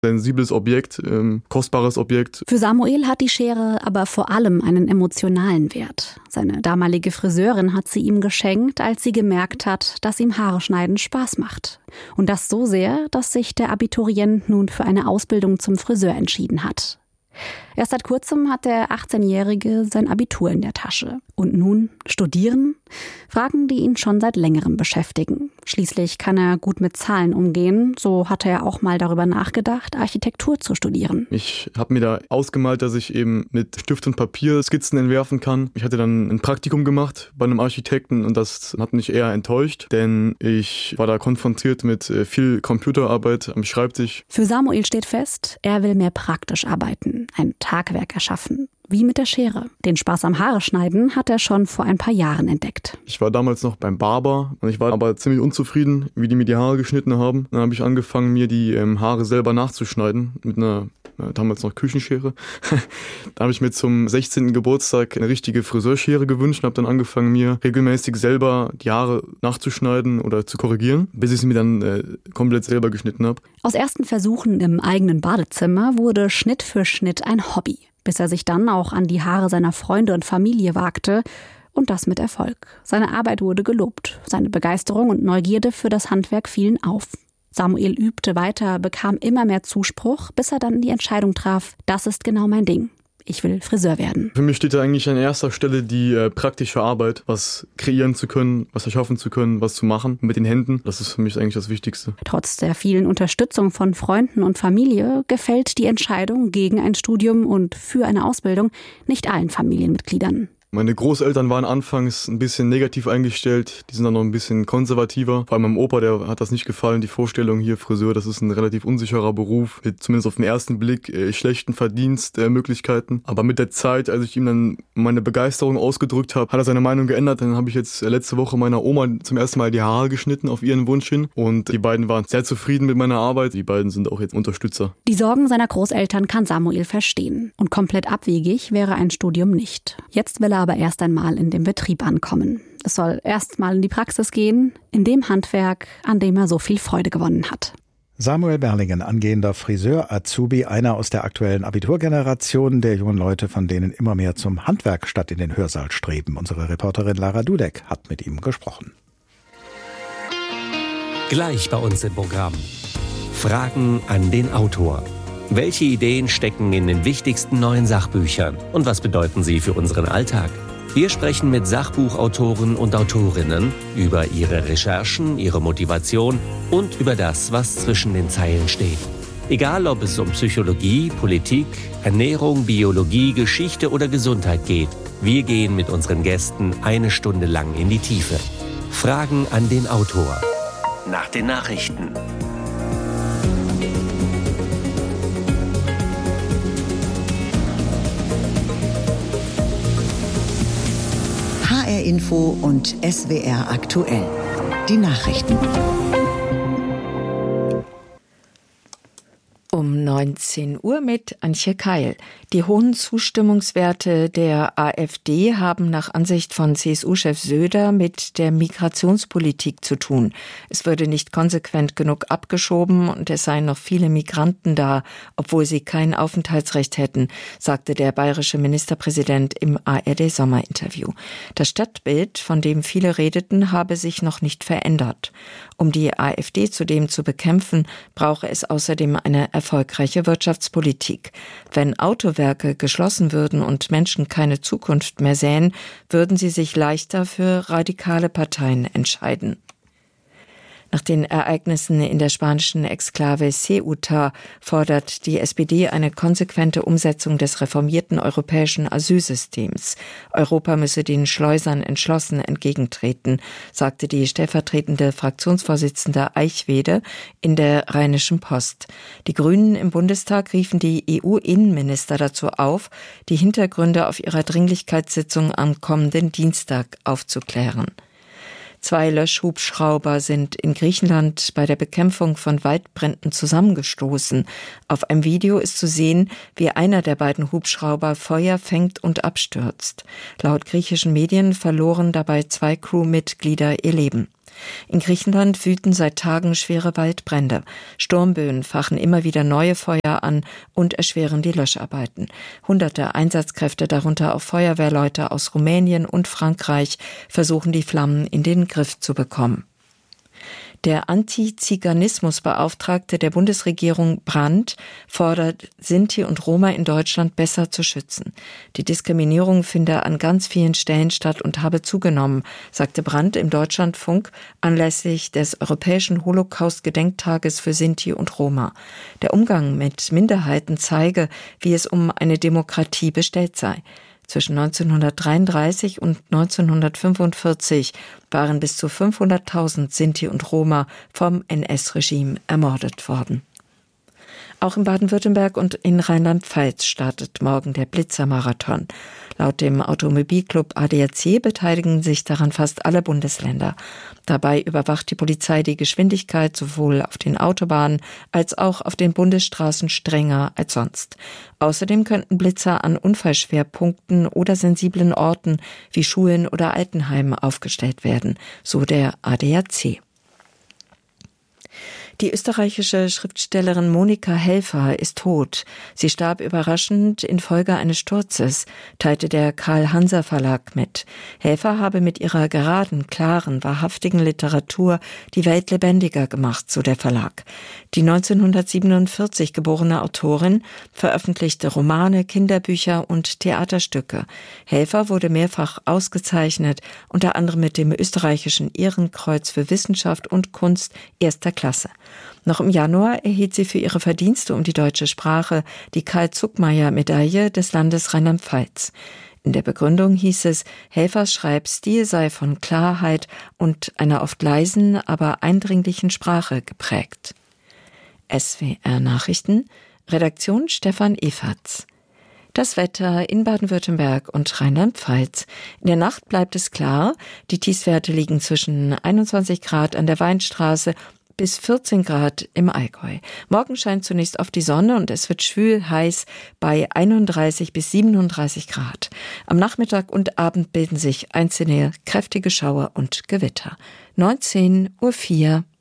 sensibles Objekt, kostbares Objekt. Für Samuel hat die Schere aber vor allem einen emotionalen Wert. Seine damalige Friseurin hat sie ihm geschenkt, als sie gemerkt hat, dass ihm Haare schneiden Spaß macht. Und das so sehr, dass sich der Abiturient nun für eine Ausbildung zum Friseur entschieden hat. Erst seit kurzem hat der 18-Jährige sein Abitur in der Tasche. Und nun studieren? Fragen, die ihn schon seit längerem beschäftigen. Schließlich kann er gut mit Zahlen umgehen. So hatte er auch mal darüber nachgedacht, Architektur zu studieren. Ich habe mir da ausgemalt, dass ich eben mit Stift und Papier Skizzen entwerfen kann. Ich hatte dann ein Praktikum gemacht bei einem Architekten und das hat mich eher enttäuscht, denn ich war da konfrontiert mit viel Computerarbeit am Schreibtisch. Für Samuel steht fest, er will mehr praktisch arbeiten, ein Tagwerk erschaffen. Wie mit der Schere. Den Spaß am Haare schneiden hat er schon vor ein paar Jahren entdeckt. Ich war damals noch beim Barber und ich war aber ziemlich unzufrieden, wie die mir die Haare geschnitten haben. Dann habe ich angefangen, mir die Haare selber nachzuschneiden mit einer damals noch Küchenschere. Da habe ich mir zum 16. Geburtstag eine richtige Friseurschere gewünscht und habe dann angefangen, mir regelmäßig selber die Haare nachzuschneiden oder zu korrigieren, bis ich sie mir dann komplett selber geschnitten habe. Aus ersten Versuchen im eigenen Badezimmer wurde Schnitt für Schnitt ein Hobby, bis er sich dann auch an die Haare seiner Freunde und Familie wagte. Und das mit Erfolg. Seine Arbeit wurde gelobt. Seine Begeisterung und Neugierde für das Handwerk fielen auf. Samuel übte weiter, bekam immer mehr Zuspruch, bis er dann die Entscheidung traf, das ist genau mein Ding. Ich will Friseur werden. Für mich steht da eigentlich an erster Stelle die praktische Arbeit, was kreieren zu können, was erschaffen zu können, was zu machen mit den Händen. Das ist für mich eigentlich das Wichtigste. Trotz der vielen Unterstützung von Freunden und Familie gefällt die Entscheidung gegen ein Studium und für eine Ausbildung nicht allen Familienmitgliedern. Meine Großeltern waren anfangs ein bisschen negativ eingestellt, die sind dann noch ein bisschen konservativer. Vor allem meinem Opa, der hat das nicht gefallen, die Vorstellung hier Friseur, das ist ein relativ unsicherer Beruf, mit zumindest auf den ersten Blick schlechten Verdienstmöglichkeiten. Aber mit der Zeit, als ich ihm dann meine Begeisterung ausgedrückt habe, hat er seine Meinung geändert. Dann habe ich jetzt letzte Woche meiner Oma zum ersten Mal die Haare geschnitten auf ihren Wunsch hin und die beiden waren sehr zufrieden mit meiner Arbeit. Die beiden sind auch jetzt Unterstützer. Die Sorgen seiner Großeltern kann Samuel verstehen und komplett abwegig wäre ein Studium nicht. Jetzt will er aber erst einmal in dem Betrieb ankommen. Es soll erst mal in die Praxis gehen, in dem Handwerk, an dem er so viel Freude gewonnen hat. Samuel Berlingen, angehender Friseur, Azubi, einer aus der aktuellen Abiturgeneration der jungen Leute, von denen immer mehr zum Handwerk statt in den Hörsaal streben. Unsere Reporterin Lara Dudek hat mit ihm gesprochen. Gleich bei uns im Programm. Fragen an den Autor. Welche Ideen stecken in den wichtigsten neuen Sachbüchern und was bedeuten sie für unseren Alltag? Wir sprechen mit Sachbuchautoren und Autorinnen über ihre Recherchen, ihre Motivation und über das, was zwischen den Zeilen steht. Egal, ob es um Psychologie, Politik, Ernährung, Biologie, Geschichte oder Gesundheit geht, wir gehen mit unseren Gästen 1 Stunde lang in die Tiefe. Fragen an den Autor. Nach den Nachrichten. HR Info und SWR aktuell. Die Nachrichten. Um 19 Uhr mit Antje Keil. Die hohen Zustimmungswerte der AfD haben nach Ansicht von CSU-Chef Söder mit der Migrationspolitik zu tun. Es würde nicht konsequent genug abgeschoben und es seien noch viele Migranten da, obwohl sie kein Aufenthaltsrecht hätten, sagte der bayerische Ministerpräsident im ARD-Sommerinterview. Das Stadtbild, von dem viele redeten, habe sich noch nicht verändert. Um die AfD zudem zu bekämpfen, brauche es außerdem eine erfolgreiche Wirtschaftspolitik. Wenn Autowerke geschlossen würden und Menschen keine Zukunft mehr sähen, würden sie sich leichter für radikale Parteien entscheiden. Nach den Ereignissen in der spanischen Exklave Ceuta fordert die SPD eine konsequente Umsetzung des reformierten europäischen Asylsystems. Europa müsse den Schleusern entschlossen entgegentreten, sagte die stellvertretende Fraktionsvorsitzende Eichwede in der Rheinischen Post. Die Grünen im Bundestag riefen die EU-Innenminister dazu auf, die Hintergründe auf ihrer Dringlichkeitssitzung am kommenden Dienstag aufzuklären. 2 Löschhubschrauber sind in Griechenland bei der Bekämpfung von Waldbränden zusammengestoßen. Auf einem Video ist zu sehen, wie einer der beiden Hubschrauber Feuer fängt und abstürzt. Laut griechischen Medien verloren dabei 2 Crewmitglieder ihr Leben. In Griechenland wüten seit Tagen schwere Waldbrände. Sturmböen fachen immer wieder neue Feuer an und erschweren die Löscharbeiten. Hunderte Einsatzkräfte, darunter auch Feuerwehrleute aus Rumänien und Frankreich, versuchen die Flammen in den Griff zu bekommen. Der Antiziganismusbeauftragte der Bundesregierung Brandt fordert, Sinti und Roma in Deutschland besser zu schützen. Die Diskriminierung finde an ganz vielen Stellen statt und habe zugenommen, sagte Brandt im Deutschlandfunk anlässlich des Europäischen Holocaust-Gedenktages für Sinti und Roma. Der Umgang mit Minderheiten zeige, wie es um eine Demokratie bestellt sei. Zwischen 1933 und 1945 waren bis zu 500.000 Sinti und Roma vom NS-Regime ermordet worden. Auch in Baden-Württemberg und in Rheinland-Pfalz startet morgen der Blitzermarathon. Laut dem Automobilclub ADAC beteiligen sich daran fast alle Bundesländer. Dabei überwacht die Polizei die Geschwindigkeit sowohl auf den Autobahnen als auch auf den Bundesstraßen strenger als sonst. Außerdem könnten Blitzer an Unfallschwerpunkten oder sensiblen Orten wie Schulen oder Altenheimen aufgestellt werden, so der ADAC. Die österreichische Schriftstellerin Monika Helfer ist tot. Sie starb überraschend infolge eines Sturzes, teilte der Karl-Hanser-Verlag mit. Helfer habe mit ihrer geraden, klaren, wahrhaftigen Literatur die Welt lebendiger gemacht, so der Verlag. Die 1947 geborene Autorin veröffentlichte Romane, Kinderbücher und Theaterstücke. Helfer wurde mehrfach ausgezeichnet, unter anderem mit dem österreichischen Ehrenkreuz für Wissenschaft und Kunst erster Klasse. Noch im Januar erhielt sie für ihre Verdienste um die deutsche Sprache die Karl-Zuckmayer-Medaille des Landes Rheinland-Pfalz. In der Begründung hieß es, Helfers Schreibstil sei von Klarheit und einer oft leisen, aber eindringlichen Sprache geprägt. SWR Nachrichten, Redaktion Stefan Eferts. Das Wetter in Baden-Württemberg und Rheinland-Pfalz. In der Nacht bleibt es klar. Die Tiefstwerte liegen zwischen 21 Grad an der Weinstraße bis 14 Grad im Allgäu. Morgen scheint zunächst oft die Sonne und es wird schwül heiß bei 31 bis 37 Grad. Am Nachmittag und Abend bilden sich einzelne kräftige Schauer und Gewitter. 19:04 Uhr.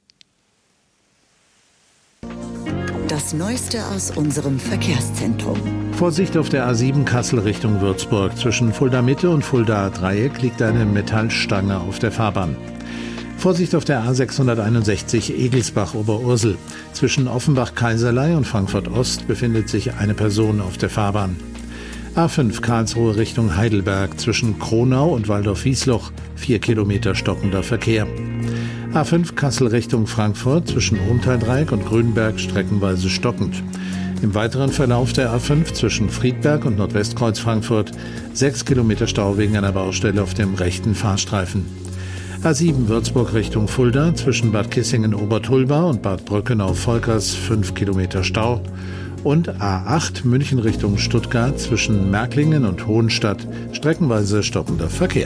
Das Neueste aus unserem Verkehrszentrum. Vorsicht auf der A7 Kassel Richtung Würzburg. Zwischen Fulda Mitte und Fulda Dreieck liegt eine Metallstange auf der Fahrbahn. Vorsicht auf der A661 Egelsbach-Oberursel. Zwischen Offenbach-Kaiserlei und Frankfurt-Ost befindet sich eine Person auf der Fahrbahn. A5 Karlsruhe Richtung Heidelberg. Zwischen Kronau und Waldorf-Wiesloch 4 Kilometer stockender Verkehr. A5 Kassel Richtung Frankfurt. Zwischen Rumteildreieck und Grünberg streckenweise stockend. Im weiteren Verlauf der A5 zwischen Friedberg und Nordwestkreuz Frankfurt 6 Kilometer Stau wegen einer Baustelle auf dem rechten Fahrstreifen. A7 Würzburg Richtung Fulda, zwischen Bad Kissingen-Obertulba und Bad Brückenau-Volkers 5 Kilometer Stau. Und A8 München Richtung Stuttgart, zwischen Märklingen und Hohenstadt streckenweise stockender Verkehr.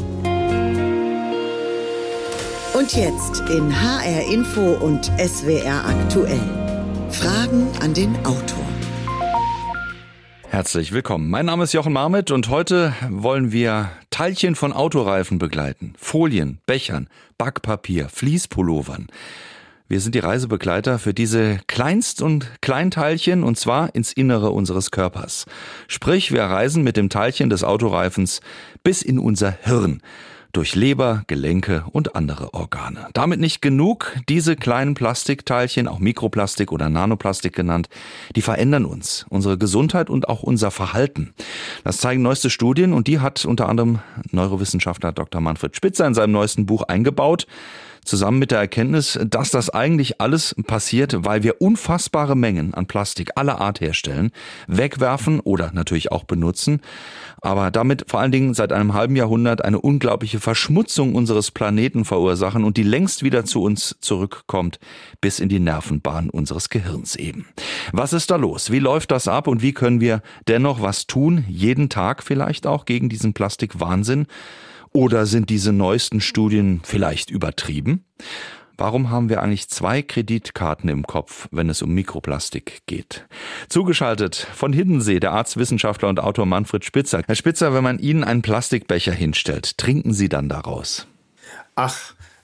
Und jetzt in HR Info und SWR aktuell. Fragen an den Autor. Herzlich willkommen. Mein Name ist Jochen Marmit und heute wollen wir Teilchen von Autoreifen begleiten. Folien, Bechern, Backpapier, Fließpullovern. Wir sind die Reisebegleiter für diese Kleinst- und Kleinteilchen und zwar ins Innere unseres Körpers. Sprich, wir reisen mit dem Teilchen des Autoreifens bis in unser Hirn. Durch Leber, Gelenke und andere Organe. Damit nicht genug, diese kleinen Plastikteilchen, auch Mikroplastik oder Nanoplastik genannt, die verändern uns, unsere Gesundheit und auch unser Verhalten. Das zeigen neueste Studien und die hat unter anderem Neurowissenschaftler Dr. Manfred Spitzer in seinem neuesten Buch eingebaut. Zusammen mit der Erkenntnis, dass das eigentlich alles passiert, weil wir unfassbare Mengen an Plastik aller Art herstellen, wegwerfen oder natürlich auch benutzen, aber damit vor allen Dingen seit einem halben Jahrhundert eine unglaubliche Verschmutzung unseres Planeten verursachen und die längst wieder zu uns zurückkommt, bis in die Nervenbahn unseres Gehirns eben. Was ist da los? Wie läuft das ab und wie können wir dennoch was tun, jeden Tag vielleicht auch gegen diesen Plastikwahnsinn? Oder sind diese neuesten Studien vielleicht übertrieben? Warum haben wir eigentlich 2 Kreditkarten im Kopf, wenn es um Mikroplastik geht? Zugeschaltet von Hiddensee, der Arztwissenschaftler und Autor Manfred Spitzer. Herr Spitzer, wenn man Ihnen einen Plastikbecher hinstellt, trinken Sie dann daraus? Ach,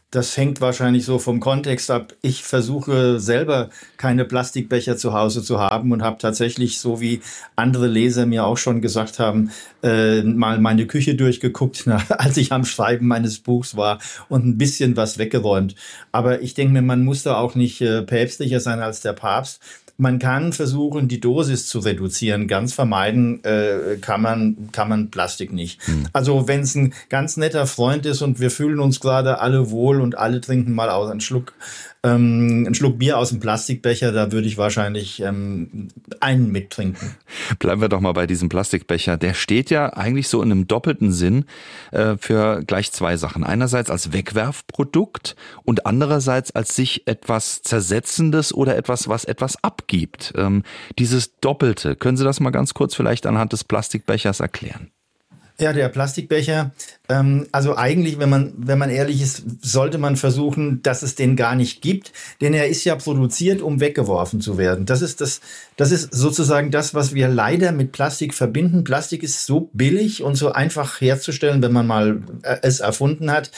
Das hängt wahrscheinlich so vom Kontext ab. Ich versuche selber keine Plastikbecher zu Hause zu haben und habe tatsächlich, so wie andere Leser mir auch schon gesagt haben, mal meine Küche durchgeguckt, als ich am Schreiben meines Buchs war und ein bisschen was weggeräumt. Aber ich denke mir, man muss da auch nicht päpstlicher sein als der Papst. Man kann versuchen, die Dosis zu reduzieren. Ganz vermeiden kann man Plastik nicht. Also wenn es ein ganz netter Freund ist und wir fühlen uns gerade alle wohl und alle trinken mal aus einen Schluck Bier aus dem Plastikbecher, da würde ich wahrscheinlich einen mittrinken. Bleiben wir doch mal bei diesem Plastikbecher. Der steht ja eigentlich so in einem doppelten Sinn für gleich zwei Sachen. Einerseits als Wegwerfprodukt und andererseits als sich etwas Zersetzendes oder etwas, was etwas abgibt. Dieses Doppelte, können Sie das mal ganz kurz vielleicht anhand des Plastikbechers erklären? Ja, der Plastikbecher, also eigentlich, wenn man ehrlich ist, sollte man versuchen, dass es den gar nicht gibt, denn er ist ja produziert, um weggeworfen zu werden. Das ist sozusagen das, was wir leider mit Plastik verbinden. Plastik ist so billig und so einfach herzustellen, wenn man mal es erfunden hat,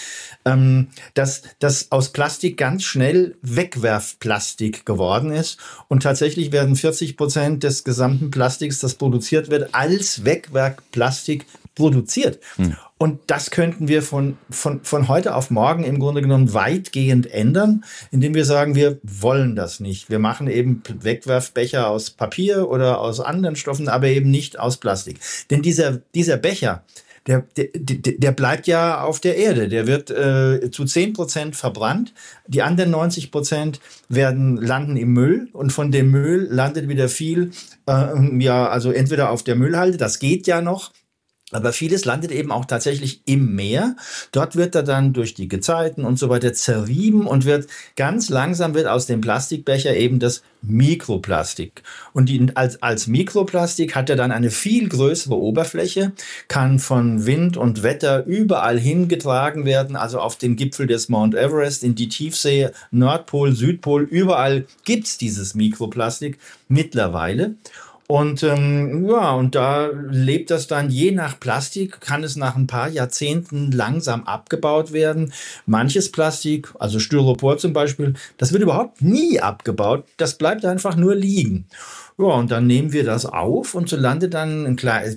dass aus Plastik ganz schnell Wegwerfplastik geworden ist. Und tatsächlich werden 40% des gesamten Plastiks, das produziert wird, als Wegwerfplastik produziert. Und das könnten wir von heute auf morgen im Grunde genommen weitgehend ändern, indem wir sagen, wir wollen das nicht. Wir machen eben Wegwerfbecher aus Papier oder aus anderen Stoffen, aber eben nicht aus Plastik. Denn dieser Becher, der bleibt ja auf der Erde. Der wird zu 10% verbrannt. Die anderen 90% landen im Müll. Und von dem Müll landet wieder viel, also entweder auf der Müllhalde, das geht ja noch, aber vieles landet eben auch tatsächlich im Meer. Dort wird er dann durch die Gezeiten und so weiter zerrieben und wird ganz langsam aus dem Plastikbecher eben das Mikroplastik. Und als Mikroplastik hat er dann eine viel größere Oberfläche, kann von Wind und Wetter überall hingetragen werden, also auf den Gipfel des Mount Everest, in die Tiefsee, Nordpol, Südpol, überall gibt's dieses Mikroplastik mittlerweile. Und und da lebt das dann je nach Plastik, kann es nach ein paar Jahrzehnten langsam abgebaut werden. Manches Plastik, also Styropor zum Beispiel, das wird überhaupt nie abgebaut, das bleibt einfach nur liegen. Ja, und dann nehmen wir das auf und so landen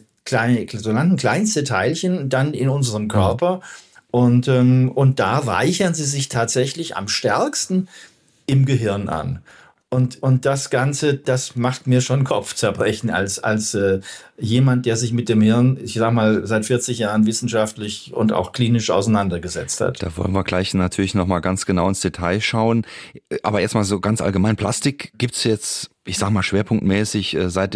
kleinste Teilchen dann in unserem Körper. Und da reichern sie sich tatsächlich am stärksten im Gehirn an. Und das Ganze, das macht mir schon Kopfzerbrechen als jemand, der sich mit dem Hirn, ich sag mal, seit 40 Jahren wissenschaftlich und auch klinisch auseinandergesetzt hat. Da wollen wir gleich natürlich nochmal ganz genau ins Detail schauen. Aber erstmal so ganz allgemein, Plastik gibt's jetzt, ich sag mal, schwerpunktmäßig seit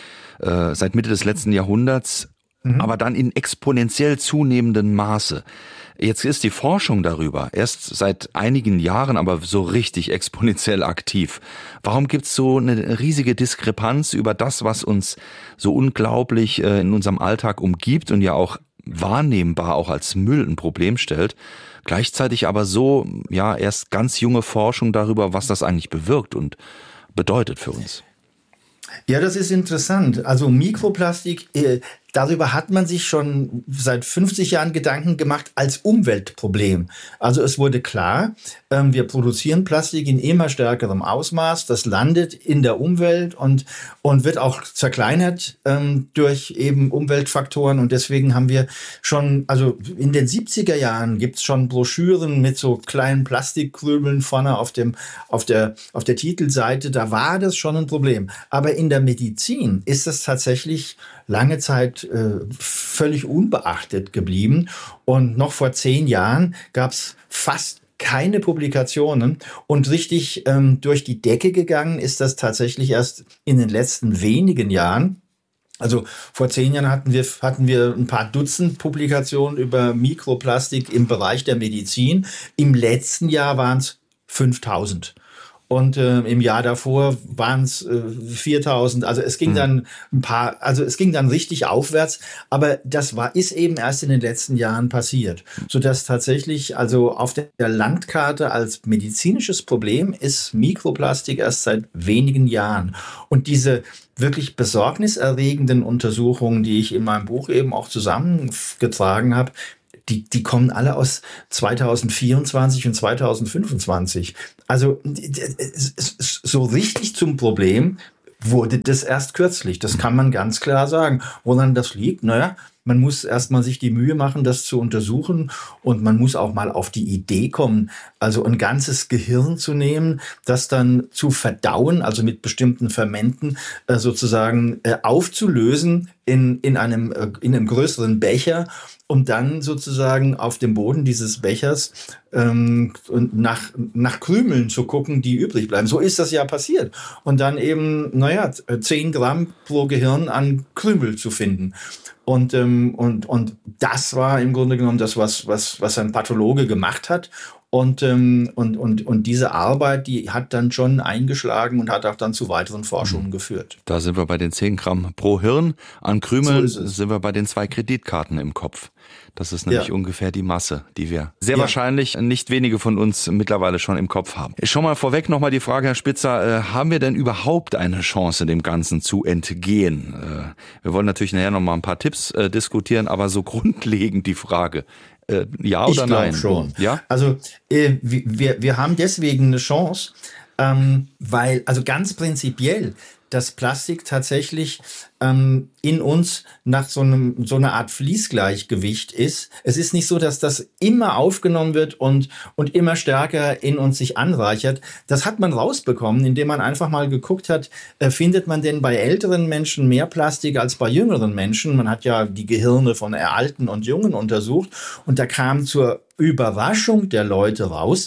Mitte des letzten Jahrhunderts, aber dann in exponentiell zunehmendem Maße. Jetzt ist die Forschung darüber erst seit einigen Jahren aber so richtig exponentiell aktiv. Warum gibt's so eine riesige Diskrepanz über das, was uns so unglaublich in unserem Alltag umgibt und ja auch wahrnehmbar auch als Müll ein Problem stellt, gleichzeitig aber so, ja, erst ganz junge Forschung darüber, was das eigentlich bewirkt und bedeutet für uns? Ja, das ist interessant. Also Mikroplastik, darüber hat man sich schon seit 50 Jahren Gedanken gemacht als Umweltproblem. Also es wurde klar, wir produzieren Plastik in immer stärkerem Ausmaß. Das landet in der Umwelt und wird auch zerkleinert durch eben Umweltfaktoren. Und deswegen haben wir schon, also in den 70er Jahren gibt's schon Broschüren mit so kleinen Plastikkrümeln vorne auf der Titelseite. Da war das schon ein Problem. Aber in der Medizin ist das tatsächlich lange Zeit völlig unbeachtet geblieben. Und noch vor 10 Jahren gab es fast keine Publikationen und richtig durch die Decke gegangen ist das tatsächlich erst in den letzten wenigen Jahren. Also vor 10 Jahren hatten wir ein paar Dutzend Publikationen über Mikroplastik im Bereich der Medizin. Im letzten Jahr waren es 5000. Und im Jahr davor waren es 4.000. Also es ging dann es ging dann richtig aufwärts. Aber das ist eben erst in den letzten Jahren passiert, sodass tatsächlich also auf der Landkarte als medizinisches Problem ist Mikroplastik erst seit wenigen Jahren. Und diese wirklich besorgniserregenden Untersuchungen, die ich in meinem Buch eben auch zusammengetragen habe, die kommen alle aus 2024 und 2025. Also so richtig zum Problem wurde das erst kürzlich. Das kann man ganz klar sagen. Woran das liegt? Naja, man muss erstmal sich die Mühe machen, das zu untersuchen, und man muss auch mal auf die Idee kommen, also ein ganzes Gehirn zu nehmen, das dann zu verdauen, also mit bestimmten Fermenten sozusagen aufzulösen in einem größeren Becher, um dann sozusagen auf dem Boden dieses Bechers nach Krümeln zu gucken, die übrig bleiben. So ist das ja passiert. Und dann eben, 10 Gramm pro Gehirn an Krümel zu finden. Und das war im Grunde genommen das, was ein Pathologe gemacht hat. Und diese Arbeit, die hat dann schon eingeschlagen und hat auch dann zu weiteren Forschungen geführt. Da sind wir bei den 10 Gramm pro Hirn. An Krümeln sind wir bei den 2 Kreditkarten im Kopf. Das ist nämlich ungefähr die Masse, die wir sehr wahrscheinlich nicht wenige von uns mittlerweile schon im Kopf haben. Schon mal vorweg nochmal die Frage, Herr Spitzer, haben wir denn überhaupt eine Chance, dem Ganzen zu entgehen? Wir wollen natürlich nachher nochmal ein paar Tipps diskutieren, aber so grundlegend die Frage, ja oder nein? Ich glaube schon. Ja? Also wir haben deswegen eine Chance, weil, also ganz prinzipiell, das Plastik tatsächlich in uns nach so einer Art Fließgleichgewicht ist. Es ist nicht so, dass das immer aufgenommen wird und immer stärker in uns sich anreichert. Das hat man rausbekommen, indem man einfach mal geguckt hat, findet man denn bei älteren Menschen mehr Plastik als bei jüngeren Menschen? Man hat ja die Gehirne von Alten und Jungen untersucht, und da kam zur Überraschung der Leute raus,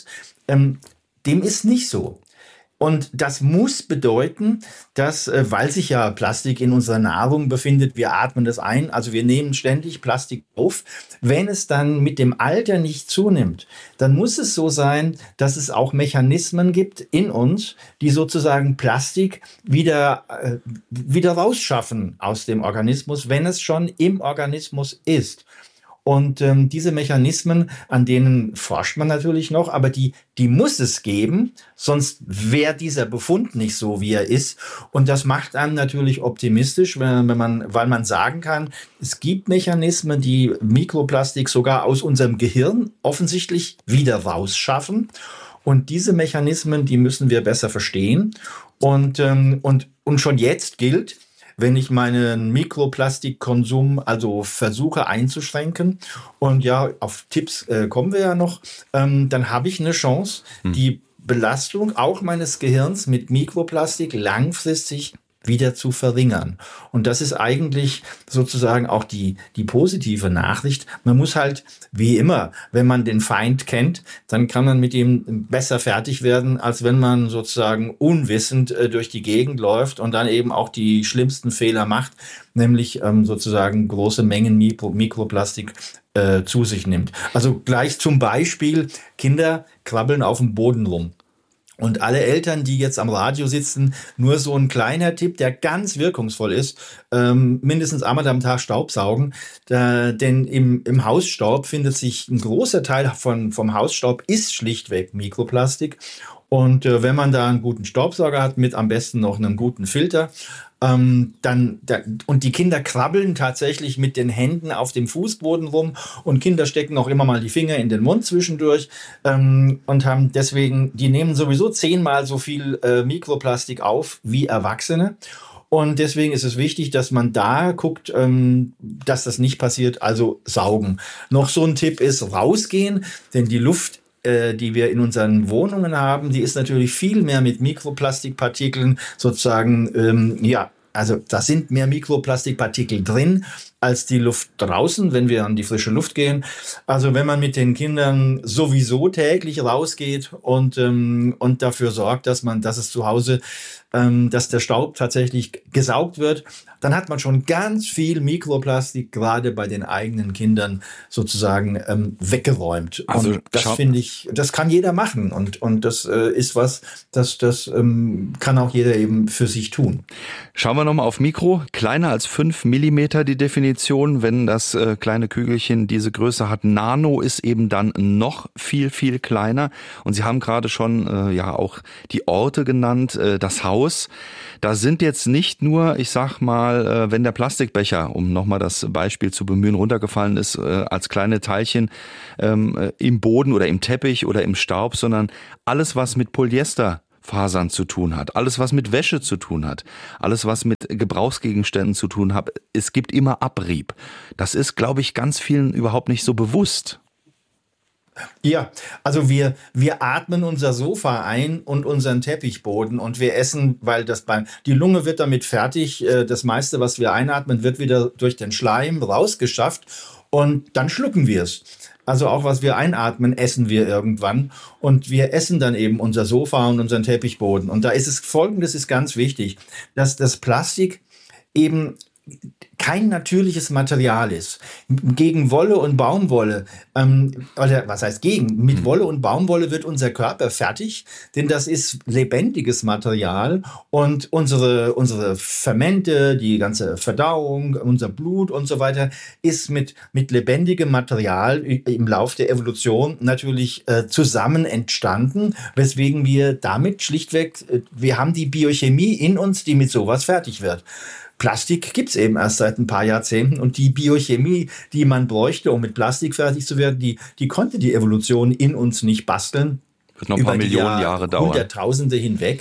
dem ist nicht so. Und das muss bedeuten, dass, weil sich ja Plastik in unserer Nahrung befindet, wir atmen das ein, also wir nehmen ständig Plastik auf. Wenn es dann mit dem Alter nicht zunimmt, dann muss es so sein, dass es auch Mechanismen gibt in uns, die sozusagen Plastik wieder rausschaffen aus dem Organismus, wenn es schon im Organismus ist. Und diese Mechanismen, an denen forscht man natürlich noch, aber die muss es geben, sonst wäre dieser Befund nicht so, wie er ist. Und das macht einem natürlich optimistisch, weil man sagen kann, es gibt Mechanismen, die Mikroplastik sogar aus unserem Gehirn offensichtlich wieder rausschaffen. Und diese Mechanismen, die müssen wir besser verstehen. Und schon jetzt gilt, wenn ich meinen Mikroplastikkonsum also versuche einzuschränken, und ja, auf Tipps kommen wir ja noch, dann habe ich eine Chance, die Belastung auch meines Gehirns mit Mikroplastik langfristig wieder zu verringern. Und das ist eigentlich sozusagen auch die positive Nachricht. Man muss halt, wie immer, wenn man den Feind kennt, dann kann man mit ihm besser fertig werden, als wenn man sozusagen unwissend durch die Gegend läuft und dann eben auch die schlimmsten Fehler macht, nämlich sozusagen große Mengen Mikroplastik zu sich nimmt. Also gleich zum Beispiel, Kinder krabbeln auf dem Boden rum. Und alle Eltern, die jetzt am Radio sitzen, nur so ein kleiner Tipp, der ganz wirkungsvoll ist, mindestens einmal am Tag Staubsaugen, denn im Hausstaub findet sich ein großer Teil vom Hausstaub ist schlichtweg Mikroplastik. Und wenn man da einen guten Staubsauger hat, mit am besten noch einem guten Filter, und die Kinder krabbeln tatsächlich mit den Händen auf dem Fußboden rum, und Kinder stecken auch immer mal die Finger in den Mund zwischendurch und haben deswegen, die nehmen sowieso 10-mal so viel Mikroplastik auf wie Erwachsene. Und deswegen ist es wichtig, dass man da guckt, dass das nicht passiert, also saugen. Noch so ein Tipp ist rausgehen, denn die Luft, die wir in unseren Wohnungen haben, die ist natürlich viel mehr mit Mikroplastikpartikeln sozusagen, also da sind mehr Mikroplastikpartikel drin als die Luft draußen, wenn wir an die frische Luft gehen. Also wenn man mit den Kindern sowieso täglich rausgeht und dafür sorgt, dass es zu Hause, dass der Staub tatsächlich gesaugt wird, dann hat man schon ganz viel Mikroplastik gerade bei den eigenen Kindern sozusagen weggeräumt. Also und das finde ich, das kann jeder machen, und das ist was, das kann auch jeder eben für sich tun. Schauen wir nochmal auf Mikro. Kleiner als 5 Millimeter die Definition Definition, wenn das kleine Kügelchen diese Größe hat. Nano ist eben dann noch viel, viel kleiner. Und Sie haben gerade schon auch die Orte genannt, das Haus. Da sind jetzt nicht nur, ich sag mal, wenn der Plastikbecher, um nochmal das Beispiel zu bemühen, runtergefallen ist, als kleine Teilchen im Boden oder im Teppich oder im Staub, sondern alles, was mit Polyesterfasern zu tun hat, alles, was mit Wäsche zu tun hat, alles, was mit Gebrauchsgegenständen zu tun hat, es gibt immer Abrieb. Das ist, glaube ich, ganz vielen überhaupt nicht so bewusst. Ja, also wir atmen unser Sofa ein und unseren Teppichboden und wir essen, weil die Lunge wird damit fertig. Das meiste, was wir einatmen, wird wieder durch den Schleim rausgeschafft und dann schlucken wir es. Also auch was wir einatmen, essen wir irgendwann und wir essen dann eben unser Sofa und unseren Teppichboden. Und da ist es Folgendes ist ganz wichtig, dass das Plastik eben kein natürliches Material ist. Gegen Wolle und Baumwolle, oder was heißt gegen? Mit Wolle und Baumwolle wird unser Körper fertig, denn das ist lebendiges Material und unsere Fermente, die ganze Verdauung, unser Blut und so weiter ist mit lebendigem Material im Lauf der Evolution natürlich zusammen entstanden, weswegen wir damit schlichtweg, wir haben die Biochemie in uns, die mit sowas fertig wird. Plastik gibt's eben erst seit ein paar Jahrzehnten und die Biochemie, die man bräuchte, um mit Plastik fertig zu werden, die konnte die Evolution in uns nicht basteln. Wird noch ein paar Millionen Jahre dauern. Hunderttausende hinweg.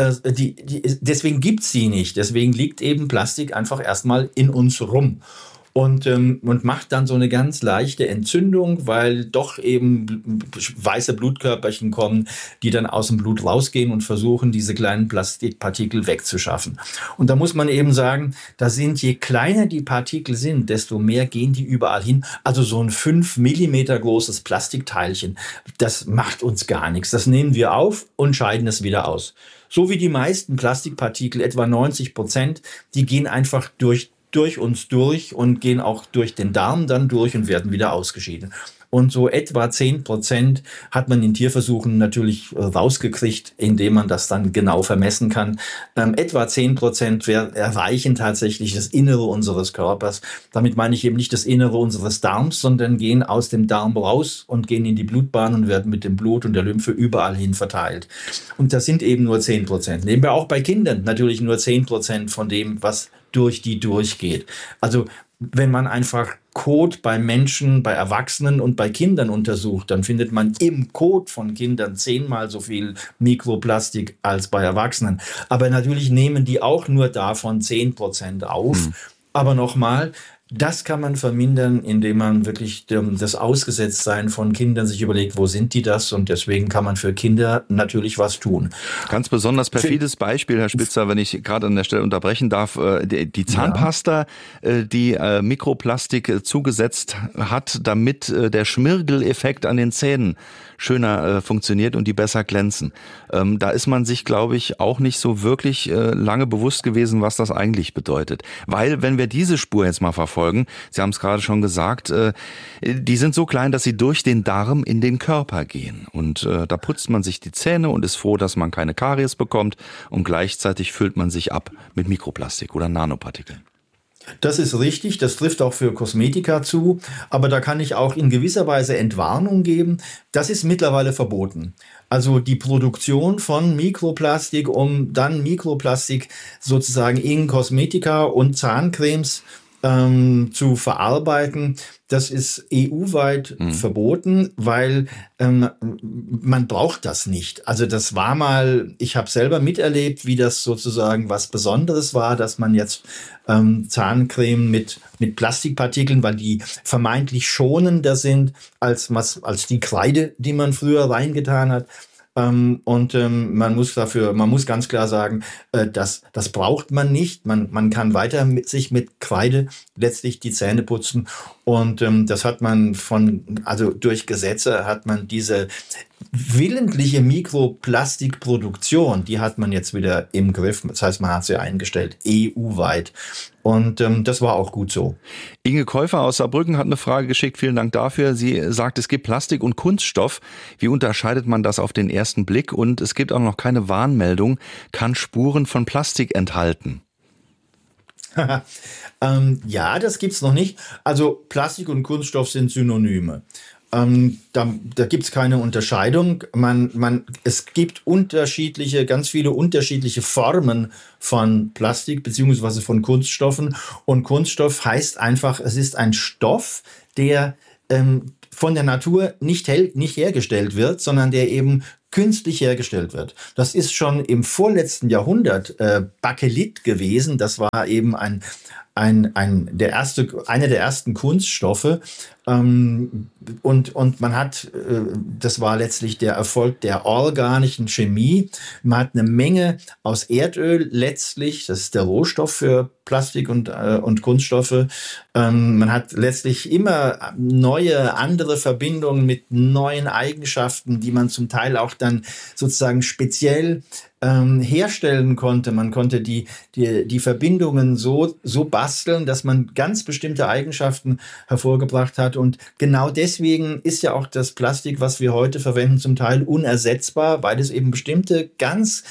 Deswegen gibt's sie nicht. Deswegen liegt eben Plastik einfach erstmal in uns rum. Und macht dann so eine ganz leichte Entzündung, weil doch eben weiße Blutkörperchen kommen, die dann aus dem Blut rausgehen und versuchen, diese kleinen Plastikpartikel wegzuschaffen. Und da muss man eben sagen, je kleiner die Partikel sind, desto mehr gehen die überall hin. Also so ein 5 Millimeter großes Plastikteilchen, das macht uns gar nichts. Das nehmen wir auf und scheiden es wieder aus. So wie die meisten Plastikpartikel, etwa 90%, die gehen einfach durch uns durch und gehen auch durch den Darm dann durch und werden wieder ausgeschieden. Und so etwa 10% hat man in Tierversuchen natürlich rausgekriegt, indem man das dann genau vermessen kann. Etwa 10% erreichen tatsächlich das Innere unseres Körpers. Damit meine ich eben nicht das Innere unseres Darms, sondern gehen aus dem Darm raus und gehen in die Blutbahn und werden mit dem Blut und der Lymphe überall hin verteilt. Und das sind eben nur 10%. Nehmen wir auch bei Kindern natürlich nur 10% von dem, was durch die durchgeht. Also wenn man einfach Kot bei Menschen, bei Erwachsenen und bei Kindern untersucht, dann findet man im Kot von Kindern 10-mal so viel Mikroplastik als bei Erwachsenen. Aber natürlich nehmen die auch nur davon 10% auf. Aber nochmal, das kann man vermindern, indem man wirklich das Ausgesetztsein von Kindern sich überlegt, wo sind die das? Und deswegen kann man für Kinder natürlich was tun. Ganz besonders perfides Beispiel, Herr Spitzer, wenn ich gerade an der Stelle unterbrechen darf. Die Zahnpasta, die Mikroplastik zugesetzt hat, damit der Schmirgeleffekt an den Zähnen schöner funktioniert und die besser glänzen. Da ist man sich, glaube ich, auch nicht so wirklich lange bewusst gewesen, was das eigentlich bedeutet. Weil, wenn wir diese Spur jetzt mal verfolgen, Sie haben es gerade schon gesagt, die sind so klein, dass sie durch den Darm in den Körper gehen. Und da putzt man sich die Zähne und ist froh, dass man keine Karies bekommt. Und gleichzeitig füllt man sich ab mit Mikroplastik oder Nanopartikeln. Das ist richtig, das trifft auch für Kosmetika zu, aber da kann ich auch in gewisser Weise Entwarnung geben. Das ist mittlerweile verboten. Also die Produktion von Mikroplastik, um dann Mikroplastik sozusagen in Kosmetika und Zahncremes zu verarbeiten, das ist EU-weit verboten, weil man braucht das nicht. Also das war mal, ich habe selber miterlebt, wie das sozusagen was Besonderes war, dass man jetzt Zahncreme mit Plastikpartikeln, weil die vermeintlich schonender sind als die Kreide, die man früher reingetan hat. Man muss ganz klar sagen, das braucht man nicht. Man kann weiter sich mit Kreide letztlich die Zähne putzen. Und das hat man durch Gesetze hat man diese willentliche Mikroplastikproduktion, die hat man jetzt wieder im Griff. Das heißt, man hat sie eingestellt, EU-weit. Und das war auch gut so. Inge Käufer aus Saarbrücken hat eine Frage geschickt. Vielen Dank dafür. Sie sagt, es gibt Plastik und Kunststoff. Wie unterscheidet man das auf den ersten Blick? Und es gibt auch noch keine Warnmeldung. Kann Spuren von Plastik enthalten? Ja, das gibt's noch nicht. Also Plastik und Kunststoff sind Synonyme. Da gibt's keine Unterscheidung. Es gibt ganz viele unterschiedliche Formen von Plastik beziehungsweise von Kunststoffen. Und Kunststoff heißt einfach, es ist ein Stoff, der von der Natur nicht hergestellt wird, sondern der eben künstlich hergestellt wird. Das ist schon im vorletzten Jahrhundert Bakelit gewesen. Das war eben einer der ersten Kunststoffe. Und man hat, das war letztlich der Erfolg der organischen Chemie. Man hat eine Menge aus Erdöl letztlich, das ist der Rohstoff für Plastik und Kunststoffe. Man hat letztlich immer neue, andere Verbindungen mit neuen Eigenschaften, die man zum Teil auch dann sozusagen speziell herstellen konnte. Man konnte die Verbindungen so basteln, dass man ganz bestimmte Eigenschaften hervorgebracht hat. Und genau deswegen ist ja auch das Plastik, was wir heute verwenden, zum Teil unersetzbar, weil es eben bestimmte ganz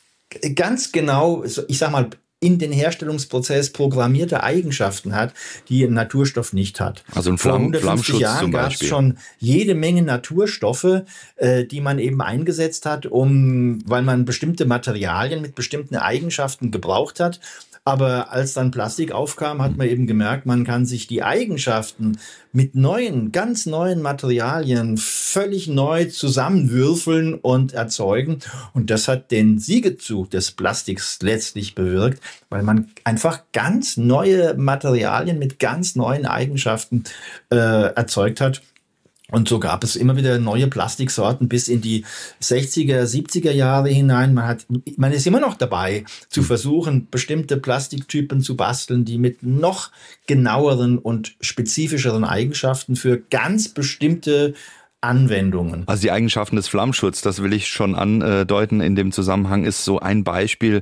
genau, ich sag mal, in den Herstellungsprozess programmierte Eigenschaften hat, die ein Naturstoff nicht hat. Also ein Flammschutz Jahren zum gab es Beispiel. schon jede Menge Naturstoffe, die man eben eingesetzt hat, weil man bestimmte Materialien mit bestimmten Eigenschaften gebraucht hat. Aber als dann Plastik aufkam, hat man eben gemerkt, man kann sich die Eigenschaften mit ganz neuen Materialien völlig neu zusammenwürfeln und erzeugen. Und das hat den Siegezug des Plastiks letztlich bewirkt, weil man einfach ganz neue Materialien mit ganz neuen Eigenschaften erzeugt hat. Und so gab es immer wieder neue Plastiksorten bis in die 60er, 70er Jahre hinein. Man ist immer noch dabei, zu versuchen, bestimmte Plastiktypen zu basteln, die mit noch genaueren und spezifischeren Eigenschaften für ganz bestimmte Anwendungen. Also die Eigenschaften des Flammschutzes, das will ich schon andeuten in dem Zusammenhang, ist so ein Beispiel.